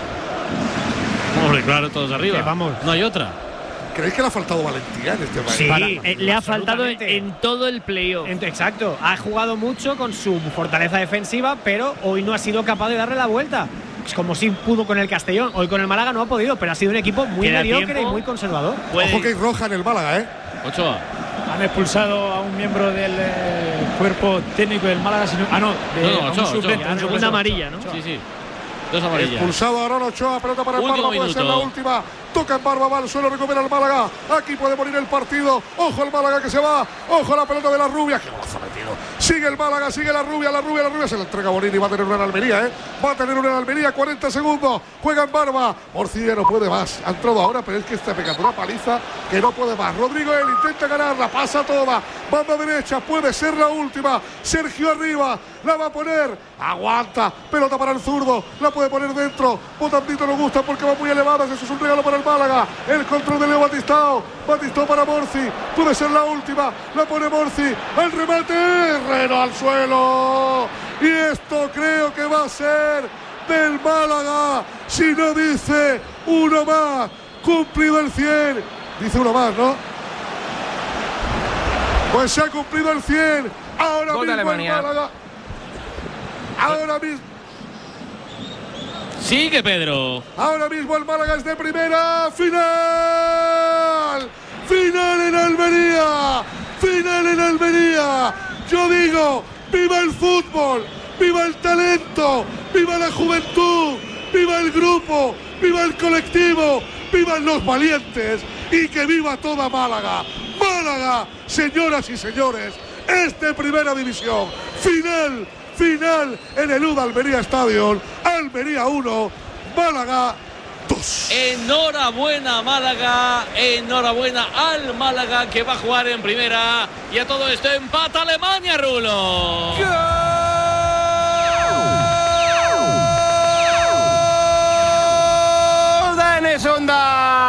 Hombre, claro, todos arriba. Que vamos. No hay otra. ¿Creéis que le ha faltado valentía en este país? Sí, Para, eh, le ha faltado en, en todo el playoff. Exacto, ha jugado mucho con su fortaleza defensiva, pero hoy no ha sido capaz de darle la vuelta. Es como si pudo con el Castellón, hoy con el Málaga no ha podido, pero ha sido un equipo muy Queda mediocre tiempo. y muy conservador. Ojo que hay roja en el Málaga, ¿eh? Ochoa. Han expulsado a un miembro del eh, cuerpo técnico del Málaga. Sino, ah, no, de, No, no, a un Ochoa, suplente. Ochoa. un Segunda amarilla, ¿no? Sí, sí. Dos amarillas. Expulsado a Aaron Ochoa, pelota para el Último Barba, puede ser minuto. la última. Toca en Barba, va al suelo, recupera el Málaga. Aquí puede morir el partido. Ojo el Málaga que se va. Ojo la pelota de la Rubia. ¡Qué golazo ha metido! Sigue el Málaga, sigue la Rubia, la Rubia, la Rubia. Se la entrega a Bonini. Va a tener una en Almería, ¿eh? Va a tener una en Almería. cuarenta segundos. Juega en Barba. Morcilla no puede más. Ha entrado ahora, pero es que está pegando una paliza que no puede más. Rodrigo él intenta ganarla. Pasa toda. Banda derecha. Puede ser la última. Sergio arriba. La va a poner. Aguanta. Pelota para el zurdo. La puede poner dentro. Botandito no gusta porque va muy elevada. Eso es un regalo para el Málaga. El control de Leo Batistao. Batistao para Morci. Puede ser la última. La pone Morci. El remate. Herrero al suelo. Y esto creo que va a ser del Málaga. Si no dice uno más. Cumplido el cien. Dice uno más, ¿no? Pues se ha cumplido el cien. Ahora Gol de mismo el Alemania. Málaga. Ahora mismo. Sigue Pedro. Ahora mismo el Málaga es de primera. Final. Final en Almería. Final en Almería. Yo digo, viva el fútbol. Viva el talento. Viva la juventud. Viva el grupo. Viva el colectivo. Vivan los valientes. Y que viva toda Málaga. Málaga, señoras y señores, es de primera división. Final. Final en el U D Almería Stadium. Almería uno, Málaga dos. Enhorabuena Málaga, enhorabuena al Málaga que va a jugar en primera. Y a todo esto empata Alemania, Rulo. ¡Gol de Nesonda!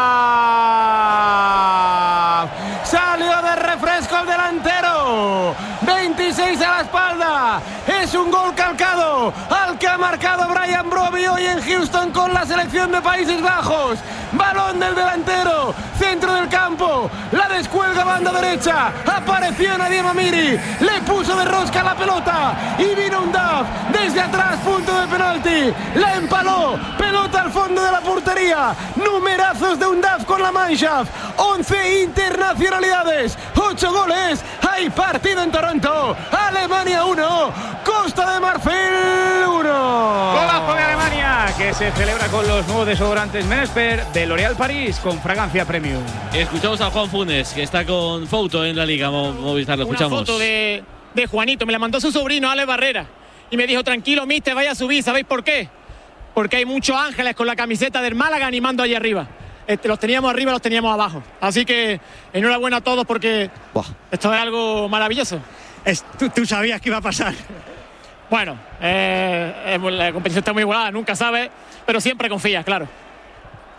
Salió de refresco el delantero. veintiséis a la espalda. Es un gol calcado al que ha marcado Brian Brobbey hoy en Houston con la selección de Países Bajos. Balón del delantero, centro del campo, la descuelga banda derecha, apareció Nadia Mamiri, le puso de rosca la pelota y vino un D A F desde atrás, punto de penalti, la empaló, pelota al fondo de la portería, numerazos de un D A F con la Mannschaft, once internacionalidades, ocho goles, hay partido en Toronto, Alemania uno, Costa de Marfil uno. Golazo de Alemania que se celebra con los nuevos desodorantes Menesper de L'Oréal París con fragancia premium. Escuchamos a Juan Funes, que está con foto en la Liga Movistar, lo escuchamos. Una foto de, de Juanito, me la mandó su sobrino Ale Barrera y me dijo, tranquilo mister, vaya a subir, ¿sabéis por qué? Porque hay muchos ángeles con la camiseta del Málaga animando allá arriba. Este, los teníamos arriba, los teníamos abajo. Así que enhorabuena a todos porque Buah. esto es algo maravilloso. Es, tú, tú sabías que iba a pasar. Bueno, eh, la competición está muy igualada, nunca sabes, pero siempre confías, claro.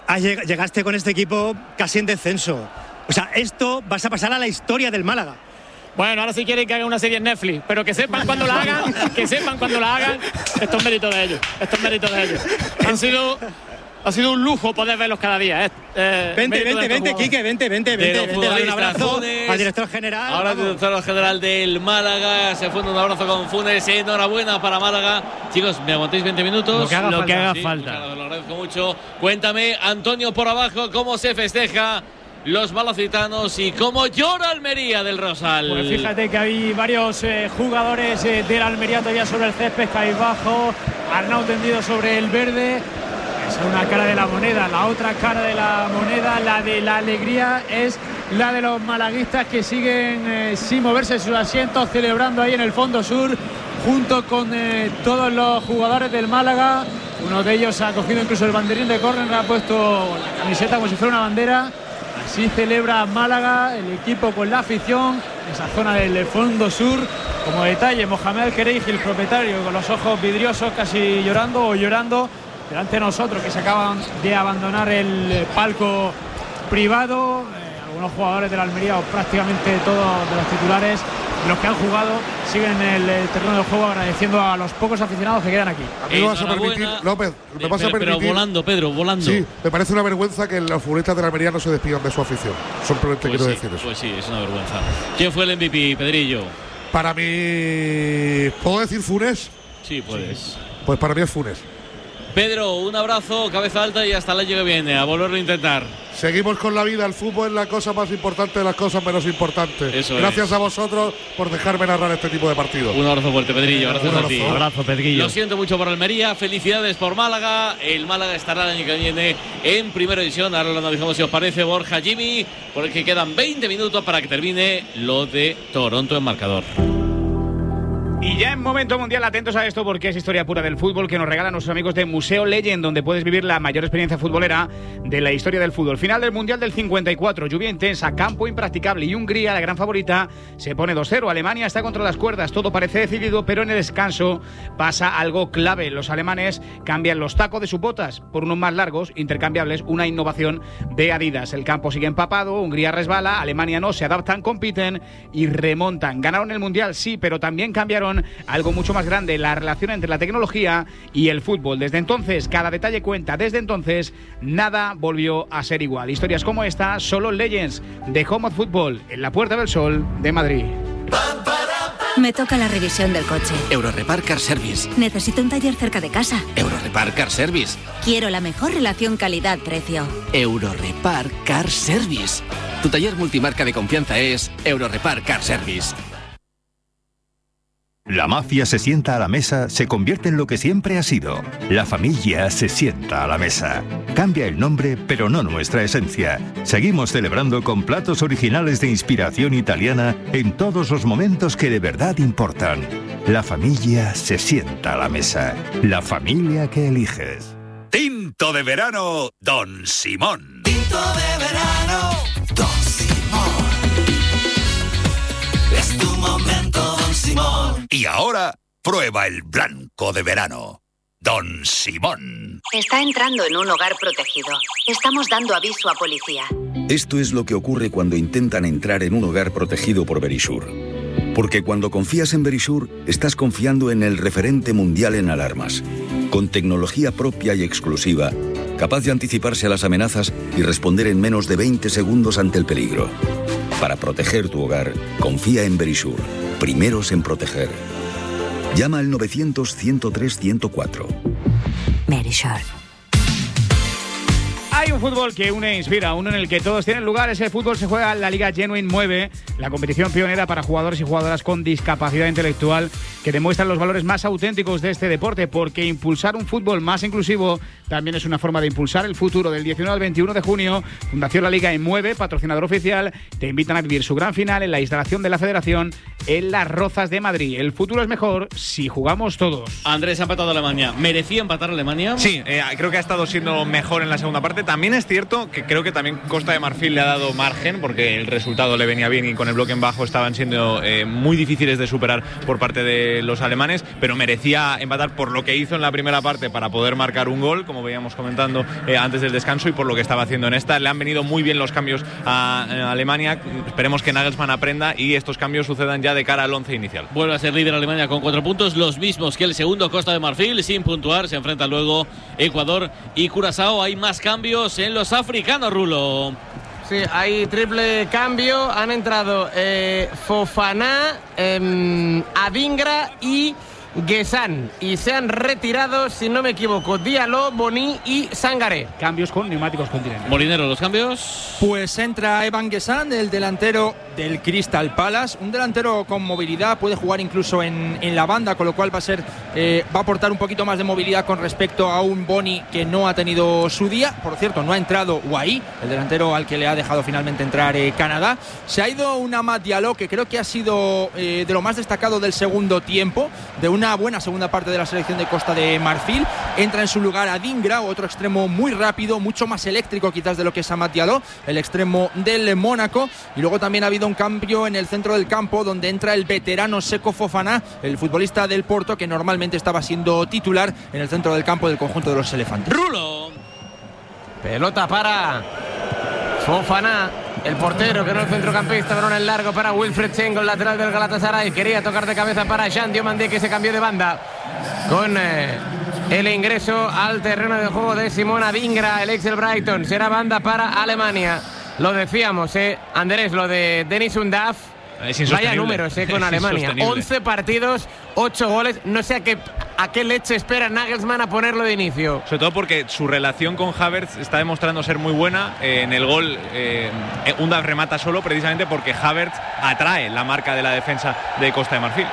Llegaste con este equipo casi en descenso. O sea, esto vas a pasar a la historia del Málaga. Bueno, ahora sí quieren que hagan una serie en Netflix, pero que sepan cuando la hagan, que sepan cuando la hagan. Esto es mérito de ellos, esto es mérito de ellos. Han sido... Ha sido un lujo poder verlos cada día. ¿eh? Eh, vente, vente, vente, Quique, vente, vente, vente, vente, dale un abrazo Funes, al director general. Ahora el director general del Málaga, se fue un abrazo con Funes, enhorabuena para Málaga. Chicos, ¿me aguantáis veinte minutos? Lo que haga lo falta. Que haga Sí, falta. Muchas, lo agradezco mucho. Cuéntame, Antonio, por abajo, cómo se festeja los malacitanos y cómo llora Almería del Rosal. Pues fíjate que hay varios eh, jugadores eh, del Almería todavía sobre el césped, cabizbajo, Arnau tendido sobre el verde. Es una cara de la moneda, la otra cara de la moneda, la de la alegría, es la de los malaguistas que siguen eh, sin moverse en sus asientos, celebrando ahí en el fondo sur, junto con eh, todos los jugadores del Málaga. Uno de ellos ha cogido incluso el banderín de córner, ha puesto la camiseta como si fuera una bandera. Así celebra Málaga, el equipo con la afición, esa zona del fondo sur. Como detalle, Mohamed Al-Kereiji, el propietario, con los ojos vidriosos, casi llorando o llorando delante de nosotros, que se acaban de abandonar el palco privado. Eh, algunos jugadores de la Almería, o prácticamente todos de los titulares, los que han jugado, siguen en el terreno del juego, agradeciendo a los pocos aficionados que quedan aquí. A mí me vas a permitir, López, me vas a permitir. Pero volando, Pedro, volando. Sí, me parece una vergüenza que los futbolistas de la Almería no se despidan de su afición. Simplemente pues quiero sí, decir eso. Pues sí, es una vergüenza. ¿Quién fue el M V P, Pedrillo? Para mí, ¿puedo decir Funes? Sí, puedes. Sí. Pues para mí es Funes. Pedro, un abrazo, cabeza alta y hasta el año que viene, a volverlo a intentar. Seguimos con la vida, el fútbol es la cosa más importante de las cosas menos importantes. Eso Gracias es. a vosotros por dejarme narrar este tipo de partidos. Un abrazo fuerte, Pedrillo, gracias un a abrazo. ti. Un abrazo, Pedrillo. Lo siento mucho por Almería, felicidades por Málaga. El Málaga estará el año que viene en primera división. Ahora lo analizamos si os parece, Borja, Jimmy, por el que quedan veinte minutos para que termine lo de Toronto en marcador. Y ya en momento mundial, atentos a esto porque es historia pura del fútbol que nos regalan nuestros amigos de Museo Legend, donde puedes vivir la mayor experiencia futbolera de la historia del fútbol. Final del Mundial del cincuenta y cuatro, lluvia intensa, campo impracticable y Hungría, la gran favorita, se pone dos cero. Alemania está contra las cuerdas, todo parece decidido, pero en el descanso pasa algo clave. Los alemanes cambian los tacos de sus botas por unos más largos, intercambiables, una innovación de Adidas. El campo sigue empapado, Hungría resbala, Alemania no, se adaptan, compiten y remontan. Ganaron el Mundial, sí, pero también cambiaron algo mucho más grande, la relación entre la tecnología y el fútbol. Desde entonces, cada detalle cuenta. Desde entonces, nada volvió a ser igual. Historias como esta, solo Legends, de Home of Football, en la Puerta del Sol de Madrid. Me toca la revisión del coche. Eurorepar Car Service. Necesito un taller cerca de casa. Eurorepar Car Service. Quiero la mejor relación calidad-precio. Eurorepar Car Service. Tu taller multimarca de confianza es Eurorepar Car Service. La mafia se sienta a la mesa, se convierte en lo que siempre ha sido. La familia se sienta a la mesa. Cambia el nombre, pero no nuestra esencia. Seguimos celebrando con platos originales de inspiración italiana en todos los momentos que de verdad importan. La familia se sienta a la mesa. La familia que eliges. Tinto de verano, Don Simón. Tinto de verano, Don Simón. Es tu momento, Don Simón. Y ahora, prueba el blanco de verano, Don Simón. Está entrando en un hogar protegido. Estamos dando aviso a policía. Esto es lo que ocurre cuando intentan entrar en un hogar protegido por Verisure. Porque cuando confías en Verisure, estás confiando en el referente mundial en alarmas. Con tecnología propia y exclusiva, capaz de anticiparse a las amenazas y responder en menos de veinte segundos ante el peligro. Para proteger tu hogar, confía en Verisure. Primeros en proteger. Llama al novecientos, ciento tres, ciento cuatro. Verisure. Hay un fútbol que une e inspira, uno en el que todos tienen lugar. Ese fútbol se juega en la Liga Genuine Mueve, la competición pionera para jugadores y jugadoras con discapacidad intelectual, que demuestran los valores más auténticos de este deporte, porque impulsar un fútbol más inclusivo también es una forma de impulsar el futuro. Del diecinueve al veintiuno de junio, Fundación La Liga en Mueve, patrocinador oficial, te invitan a vivir su gran final en la instalación de la Federación en Las Rozas de Madrid. El futuro es mejor si jugamos todos. Andrés ha empatado a Alemania. ¿Merecía empatar a Alemania? Sí, eh, creo que ha estado siendo mejor en la segunda parte. también es cierto que creo que también Costa de Marfil le ha dado margen, porque el resultado le venía bien y con el bloque en bajo estaban siendo eh, muy difíciles de superar por parte de los alemanes, pero merecía empatar por lo que hizo en la primera parte para poder marcar un gol, como veíamos comentando eh, antes del descanso, y por lo que estaba haciendo en esta. Le han venido muy bien los cambios a, a Alemania. Esperemos que Nagelsmann aprenda y estos cambios sucedan ya de cara al once inicial. Vuelve a ser líder Alemania con cuatro puntos, los mismos que el segundo Costa de Marfil, sin puntuar. Se enfrenta luego Ecuador y Curazao. Hay más cambios en los africanos, Rulo. Sí, hay triple cambio. Han entrado eh, Fofana, eh, Adingra y Guessán, y se han retirado, si no me equivoco, Diallo, Boni y Sangaré. Cambios con neumáticos Continental. Molinero, los cambios. Pues entra Evan Guessán, el delantero del Crystal Palace, un delantero con movilidad, puede jugar incluso en, en la banda, con lo cual va a ser eh, va a aportar un poquito más de movilidad con respecto a un Boni que no ha tenido su día. Por cierto, no ha entrado Guaí, el delantero al que le ha dejado finalmente entrar eh, Canadá. Se ha ido un Amad Diallo, que creo que ha sido eh, de lo más destacado del segundo tiempo, de una Una buena segunda parte de la selección de Costa de Marfil. Entra en su lugar Adingra, otro extremo muy rápido, mucho más eléctrico quizás de lo que es Amad Diallo, el extremo del Mónaco. Y luego también ha habido un cambio en el centro del campo, donde entra el veterano Seko Fofana, el futbolista del Porto, que normalmente estaba siendo titular en el centro del campo del conjunto de los elefantes. Rulo. Pelota para Fofana, el portero, que no el centrocampista. Balón en largo para Wilfried Tsengo, el lateral del Galatasaray. Quería tocar de cabeza para Jean Diomandé, que se cambió de banda con eh, el ingreso al terreno de juego de Simón Adingra, el ex del Brighton. Será banda para Alemania. Lo decíamos, eh, Andrés, lo de Denis Undav. Vaya números eh, con Alemania. once partidos, ocho goles. No sé a qué, a qué leche espera Nagelsmann a ponerlo de inicio. Sobre todo porque su relación con Havertz está demostrando ser muy buena. Eh, en el gol, eh, Undav remata solo, precisamente porque Havertz atrae la marca de la defensa de Costa de Marfil.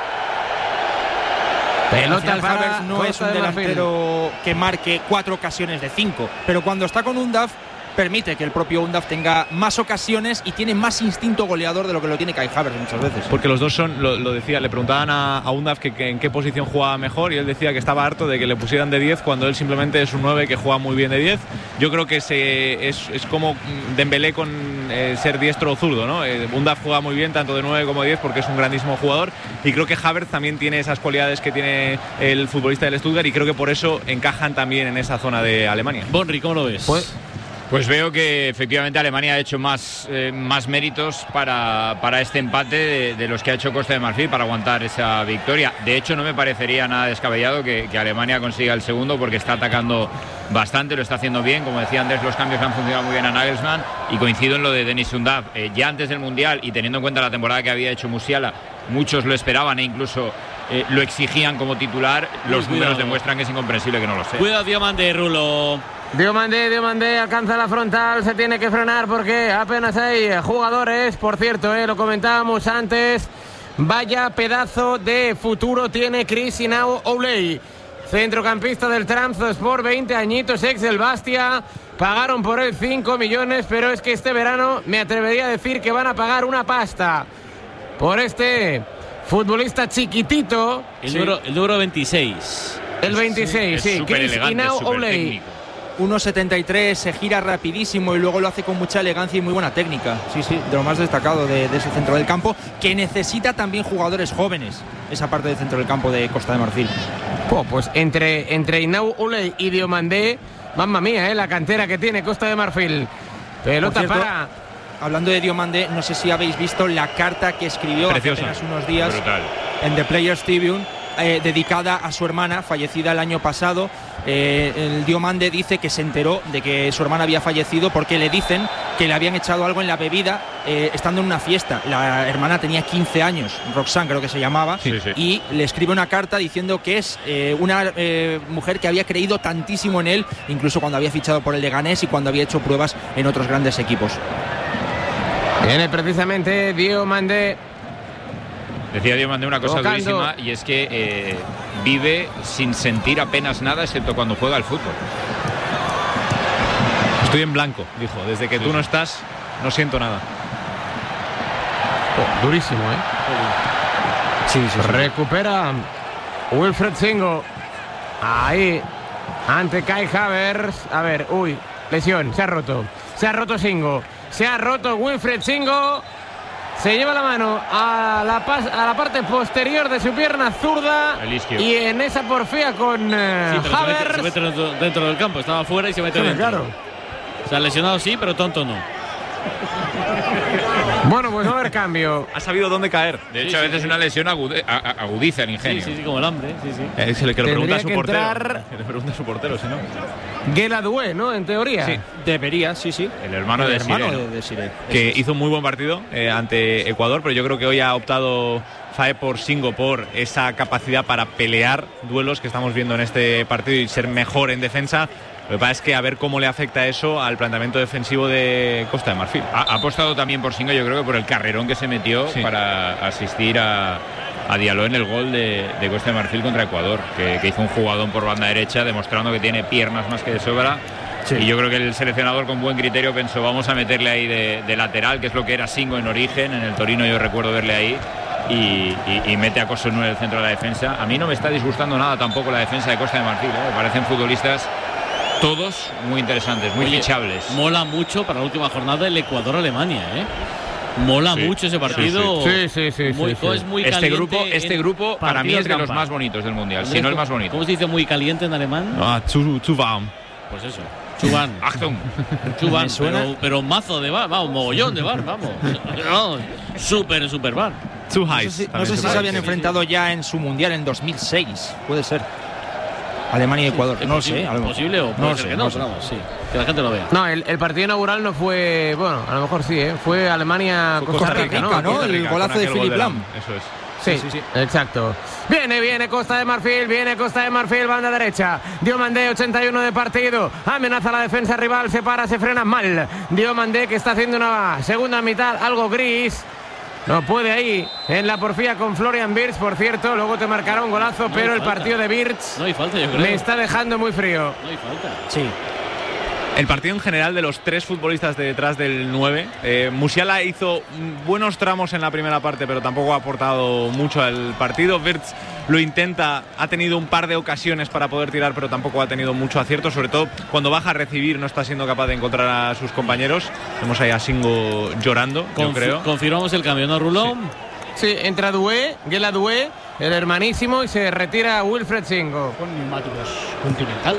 Pelota al Havertz no es un delantero que marque cuatro ocasiones de cinco, pero cuando está con Undav permite que el propio Undav tenga más ocasiones y tiene más instinto goleador de lo que lo tiene Kai Havertz muchas veces. Porque los dos son, lo, lo decía, le preguntaban a, a Undav que, que en qué posición jugaba mejor, y él decía que estaba harto de que le pusieran de diez cuando él simplemente es un nueve que juega muy bien de diez. Yo creo que se, es, es como Dembélé con eh, ser diestro o zurdo, ¿no? Eh, Undav juega muy bien tanto de nueve como de diez porque es un grandísimo jugador, y creo que Havertz también tiene esas cualidades que tiene el futbolista del Stuttgart, y creo que por eso encajan también en esa zona de Alemania. Bonri, ¿cómo lo ves? Pues Pues veo que efectivamente Alemania ha hecho más, eh, más méritos para, para este empate de, de los que ha hecho Costa de Marfil para aguantar esa victoria. De hecho, no me parecería nada descabellado que, que Alemania consiga el segundo, porque está atacando bastante, lo está haciendo bien. Como decía Andrés, los cambios han funcionado muy bien a Nagelsmann, y coincido en lo de Denis Undav. Eh, ya antes del Mundial, y teniendo en cuenta la temporada que había hecho Musiala, muchos lo esperaban e incluso eh, lo exigían como titular. Los Cuidado. números demuestran que es incomprensible que no lo sea. Cuidado, Diomandé, Rulo. Diomandé, Diomandé alcanza la frontal, se tiene que frenar porque apenas hay jugadores. Por cierto, eh, lo comentábamos antes, vaya pedazo de futuro tiene Chris Inau Ouley, centrocampista del Trabzonspor, veinte añitos, ex del Bastia. Pagaron por él cinco millones, pero es que este verano me atrevería a decir que van a pagar una pasta por este futbolista chiquitito. El, sí. número, el número veintiséis. El veintiséis, sí, sí. Chris Inau Ouley. uno setenta y tres, se gira rapidísimo y luego lo hace con mucha elegancia y muy buena técnica. Sí, sí, de lo más destacado de, de ese centro del campo, que necesita también jugadores jóvenes, esa parte del centro del campo de Costa de Marfil. Oh, pues entre, entre Inau Ouley y Diomandé, mamma mía, eh, la cantera que tiene Costa de Marfil. Pelota cierto, para... Hablando de Diomandé, no sé si habéis visto la carta que escribió Preciosa. hace apenas unos días Brutal. en The Players Tribune, eh, dedicada a su hermana, fallecida el año pasado. Eh, el Diomandé dice que se enteró de que su hermana había fallecido porque le dicen que le habían echado algo en la bebida eh, estando en una fiesta. La hermana tenía quince años, Roxanne creo que se llamaba, sí, sí. y le escribe una carta diciendo que es eh, una eh, mujer que había creído tantísimo en él, incluso cuando había fichado por el Leganés y cuando había hecho pruebas en otros grandes equipos. Viene precisamente Diomandé. Decía Diomandé una cosa Tocando. durísima, y es que eh, vive sin sentir apenas nada excepto cuando juega al fútbol. Estoy en blanco, dijo. Desde que tú no estás, no siento nada. Oh, durísimo, ¿eh? Sí, sí, sí. Recupera Wilfried Tsengo. Ahí, ante Kai Havertz. A ver, uy. lesión, se ha roto. Se ha roto Singo. Se ha roto Wilfred Singo. Se lleva la mano a la, pas a la parte posterior de su pierna zurda. Y en esa porfía con eh, sí, Havertz. Se mete, se mete dentro, dentro del campo. Estaba fuera y se mete sí, dentro. Claro. Se ha lesionado sí, pero tonto no. Bueno, pues va a haber cambio. Ha sabido dónde caer. De hecho, sí, a veces sí, una lesión agude, a, a, agudiza el ingenio. Sí, sí, sí, como el hambre. Sí, sí. Es el que le pregunta a su portero. Entrar... Que le pregunta a su portero, si no. Gueladoué, ¿no? En teoría. Sí. Debería, sí, sí. El hermano, el de, hermano Siré, de, de Siré. Que es. hizo un muy buen partido eh, ante Ecuador, pero yo creo que hoy ha optado Faé por Singo por esa capacidad para pelear duelos que estamos viendo en este partido y ser mejor en defensa. Lo que pasa es que a ver cómo le afecta eso al planteamiento defensivo de Costa de Marfil. Ha, ha apostado también por Singo, yo creo que por el carrerón que se metió sí. para asistir a, a Diallo en el gol de, de Costa de Marfil contra Ecuador, que, que hizo un jugadón por banda derecha, demostrando que tiene piernas más que de sobra. Sí. Y yo creo que el seleccionador con buen criterio pensó, vamos a meterle ahí de, de lateral, que es lo que era Singo en origen. En el Torino yo recuerdo verle ahí. Y, y, y mete a Costa en el centro de la defensa. A mí no me está disgustando nada tampoco la defensa de Costa de Marfil, ¿eh? Me parecen futbolistas todos muy interesantes, muy Oye, fichables. Mola mucho para la última jornada el Ecuador-Alemania, ¿eh? Mola sí, mucho ese partido. Sí, sí, sí. Muy, sí, sí. Es muy este grupo, este grupo para mí es de los más bonitos del mundial, si no el más bonito. ¿Cómo se dice muy caliente en alemán? Ah, zu, zu warm. Pues eso. Chuban. Achtung. Chuban, pero, pero mazo de bar, vamos, mogollón de bar, vamos. No, súper, súper bar. Too high. No sé si, no sé si se habían enfrentado ya en su mundial en dos mil seis, puede ser. Alemania y Ecuador, sí, no lo sé. ¿Es posible o puede no ser sé, que no? no sé. Vamos, sí, que la gente lo vea. No, el, el partido inaugural no fue, bueno, a lo mejor sí, ¿eh? Fue Alemania-Costa Rica, Rica, ¿no? Rica, ¿no? El golazo de Philipp Lahm. Eso es. Sí, sí, sí, exacto. Viene, viene Costa de Marfil, viene Costa de Marfil, banda derecha. Diomandé, ochenta y uno de partido. Amenaza a la defensa rival, se para, se frena mal. Diomandé que está haciendo una segunda mitad algo gris. No puede ahí en la porfía con Florian Wirtz, por cierto. Luego te marcará un golazo, no pero el partido de Wirtz no hay falta, yo creo. me está dejando muy frío. No hay falta. Sí. El partido en general de los tres futbolistas de detrás del nueve. Eh, Musiala hizo buenos tramos en la primera parte, pero tampoco ha aportado mucho al partido. Wirtz lo intenta, ha tenido un par de ocasiones para poder tirar, pero tampoco ha tenido mucho acierto. Sobre todo cuando baja a recibir, no está siendo capaz de encontrar a sus compañeros. Vemos ahí a Singo llorando, Conf yo creo. Confirmamos el cambio, ¿no, Rulón? Sí, sí, entra Doué, Gueladoué, el hermanísimo, y se retira Wilfred Singo. Con neumáticos Continental.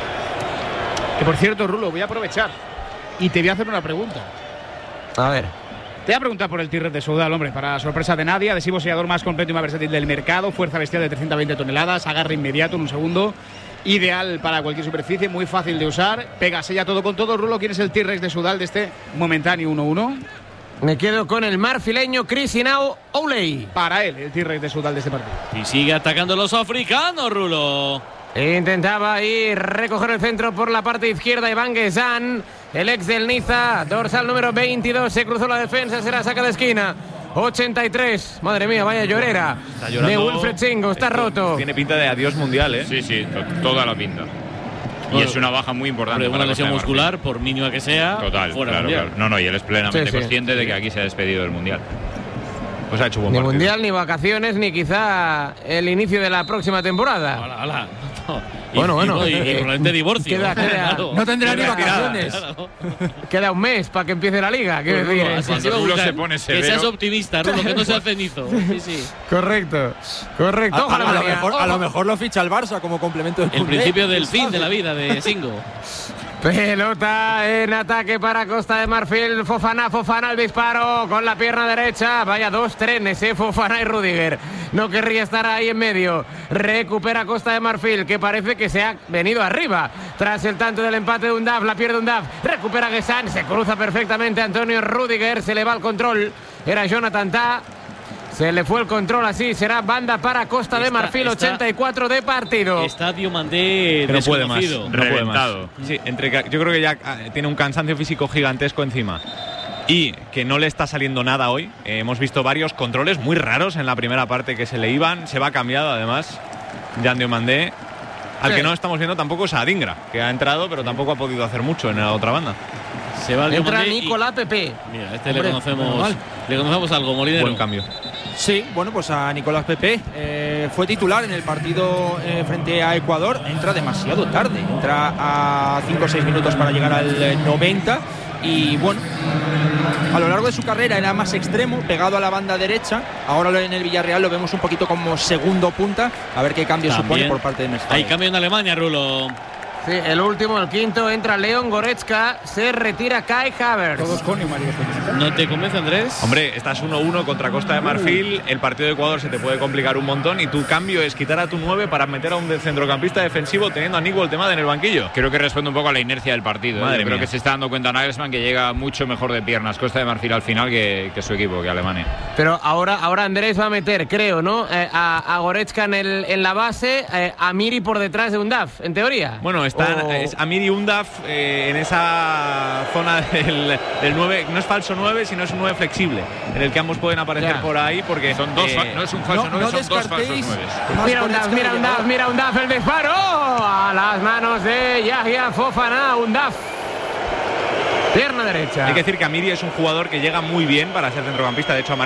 Que por cierto, Rulo, voy a aprovechar y te voy a hacer una pregunta. A ver. Te voy a preguntar por el T-Rex de Soudal, hombre, para sorpresa de nadie. Adhesivo sellador más completo y más versátil del mercado. Fuerza bestial de trescientas veinte toneladas. Agarre inmediato en un segundo. Ideal para cualquier superficie. Muy fácil de usar. Pega, sella todo con todo. Rulo, ¿quién es el T-Rex de Soudal de este momentáneo uno uno? Me quedo con el marfileño Crisinao Ouley. Para él, el T-Rex de Soudal de este partido. Y sigue atacando a los africanos, Rulo. Intentaba ahí recoger el centro por la parte izquierda Iván Guesan, el ex del Niza, dorsal número veintidós, se cruzó la defensa, será saca de esquina. ochenta y tres, madre mía, vaya llorera de Wilfred Singo, está Esto roto. Tiene pinta de adiós mundial, ¿eh? Sí, sí, toda la pinta. Y bueno, es una baja muy importante. Una lesión muscular, por mínima que sea. Total, fuera claro, claro. No, no, y él es plenamente sí, consciente sí. de que aquí se ha despedido del mundial. Pues ha hecho buen ni partido. mundial, ni vacaciones, ni quizá el inicio de la próxima temporada. Hola, hola. No. Bueno, y, bueno. Y, y, y probablemente divorcio. Queda, queda, claro. No tendrá ni vacaciones. Claro. Queda un mes para que empiece la liga. Pues decir, Rulo, así Rulo se pone severo. Que seas optimista, Rulo, que no seas cenizo. Sí, sí. Correcto, correcto. A, Ojalá a, a, lo mejor, a lo mejor lo ficha el Barça como complemento del El principio del fin de la vida de Singo. Pelota en ataque para Costa de Marfil. Fofana, Fofana el disparo con la pierna derecha. Vaya dos trenes, eh, Fofana y Rudiger. No querría estar ahí en medio. Recupera Costa de Marfil, que parece que se ha venido arriba. Tras el tanto del empate de Undaf, la pierde Undaf. Recupera Guesan, se cruza perfectamente Antonio Rudiger. Se le va el control. Era Jonathan Tah. Se le fue el control, así será banda para Costa está, de Marfil, está, ochenta y cuatro de partido. Estadio Mandé no puede más, no puede más. Mm. Sí, entre, yo creo que ya tiene un cansancio físico gigantesco encima y que no le está saliendo nada hoy. Eh, hemos visto varios controles muy raros en la primera parte que se le iban, se va cambiado además Jan Diomandé. Al sí. que no estamos viendo tampoco es a Adingra, que ha entrado pero tampoco ha podido hacer mucho en la otra banda. Se va Entra Nicolás Pepe. Mira, este Hombre, le conocemos le conocemos algo, Molinero. Buen cambio. Sí, bueno, pues a Nicolás Pepe eh, fue titular en el partido eh, frente a Ecuador. Entra demasiado tarde, entra Tendrá a cinco o seis minutos para llegar al noventa. Y bueno, a lo largo de su carrera era más extremo, pegado a la banda derecha. Ahora en el Villarreal lo vemos un poquito como segundo punta. A ver qué cambio También supone por parte de Messi. Hay cambio en Alemania, Rulo. Sí, el último, el quinto, entra Leon Goretzka, se retira Kai Havertz. Todos con y Mario. ¿No te convence, Andrés? Hombre, estás uno uno contra Costa de Marfil, el partido de Ecuador se te puede complicar un montón y tu cambio es quitar a tu nueve para meter a un centrocampista defensivo teniendo a Nico Oltemade en el banquillo. Creo que responde un poco a la inercia del partido. Madre ¿eh? Yo creo mía. que se está dando cuenta Nagelsmann que llega mucho mejor de piernas Costa de Marfil al final que, que su equipo, que Alemania. Pero ahora, ahora Andrés va a meter, creo, ¿no? Eh, a, a Goretzka en, el, en la base, eh, a Miri por detrás de Undaf, en teoría. Bueno, están O- es Amir y Undaf eh, en esa zona del, del nueve, no es falso nueve, sino es un nueve flexible, en el que ambos pueden aparecer Ya. por ahí porque Son dos, eh, fa- no es un falso no- nueve, no son dos falsos descartéis- nueves. Mira Undaf, mira Undaf, mira Undaf, el disparo a las manos de Yahya Fofana. Undaf, pierna derecha. hay que decir que Amiri es un jugador que llega muy bien para ser centrocampista, de hecho ha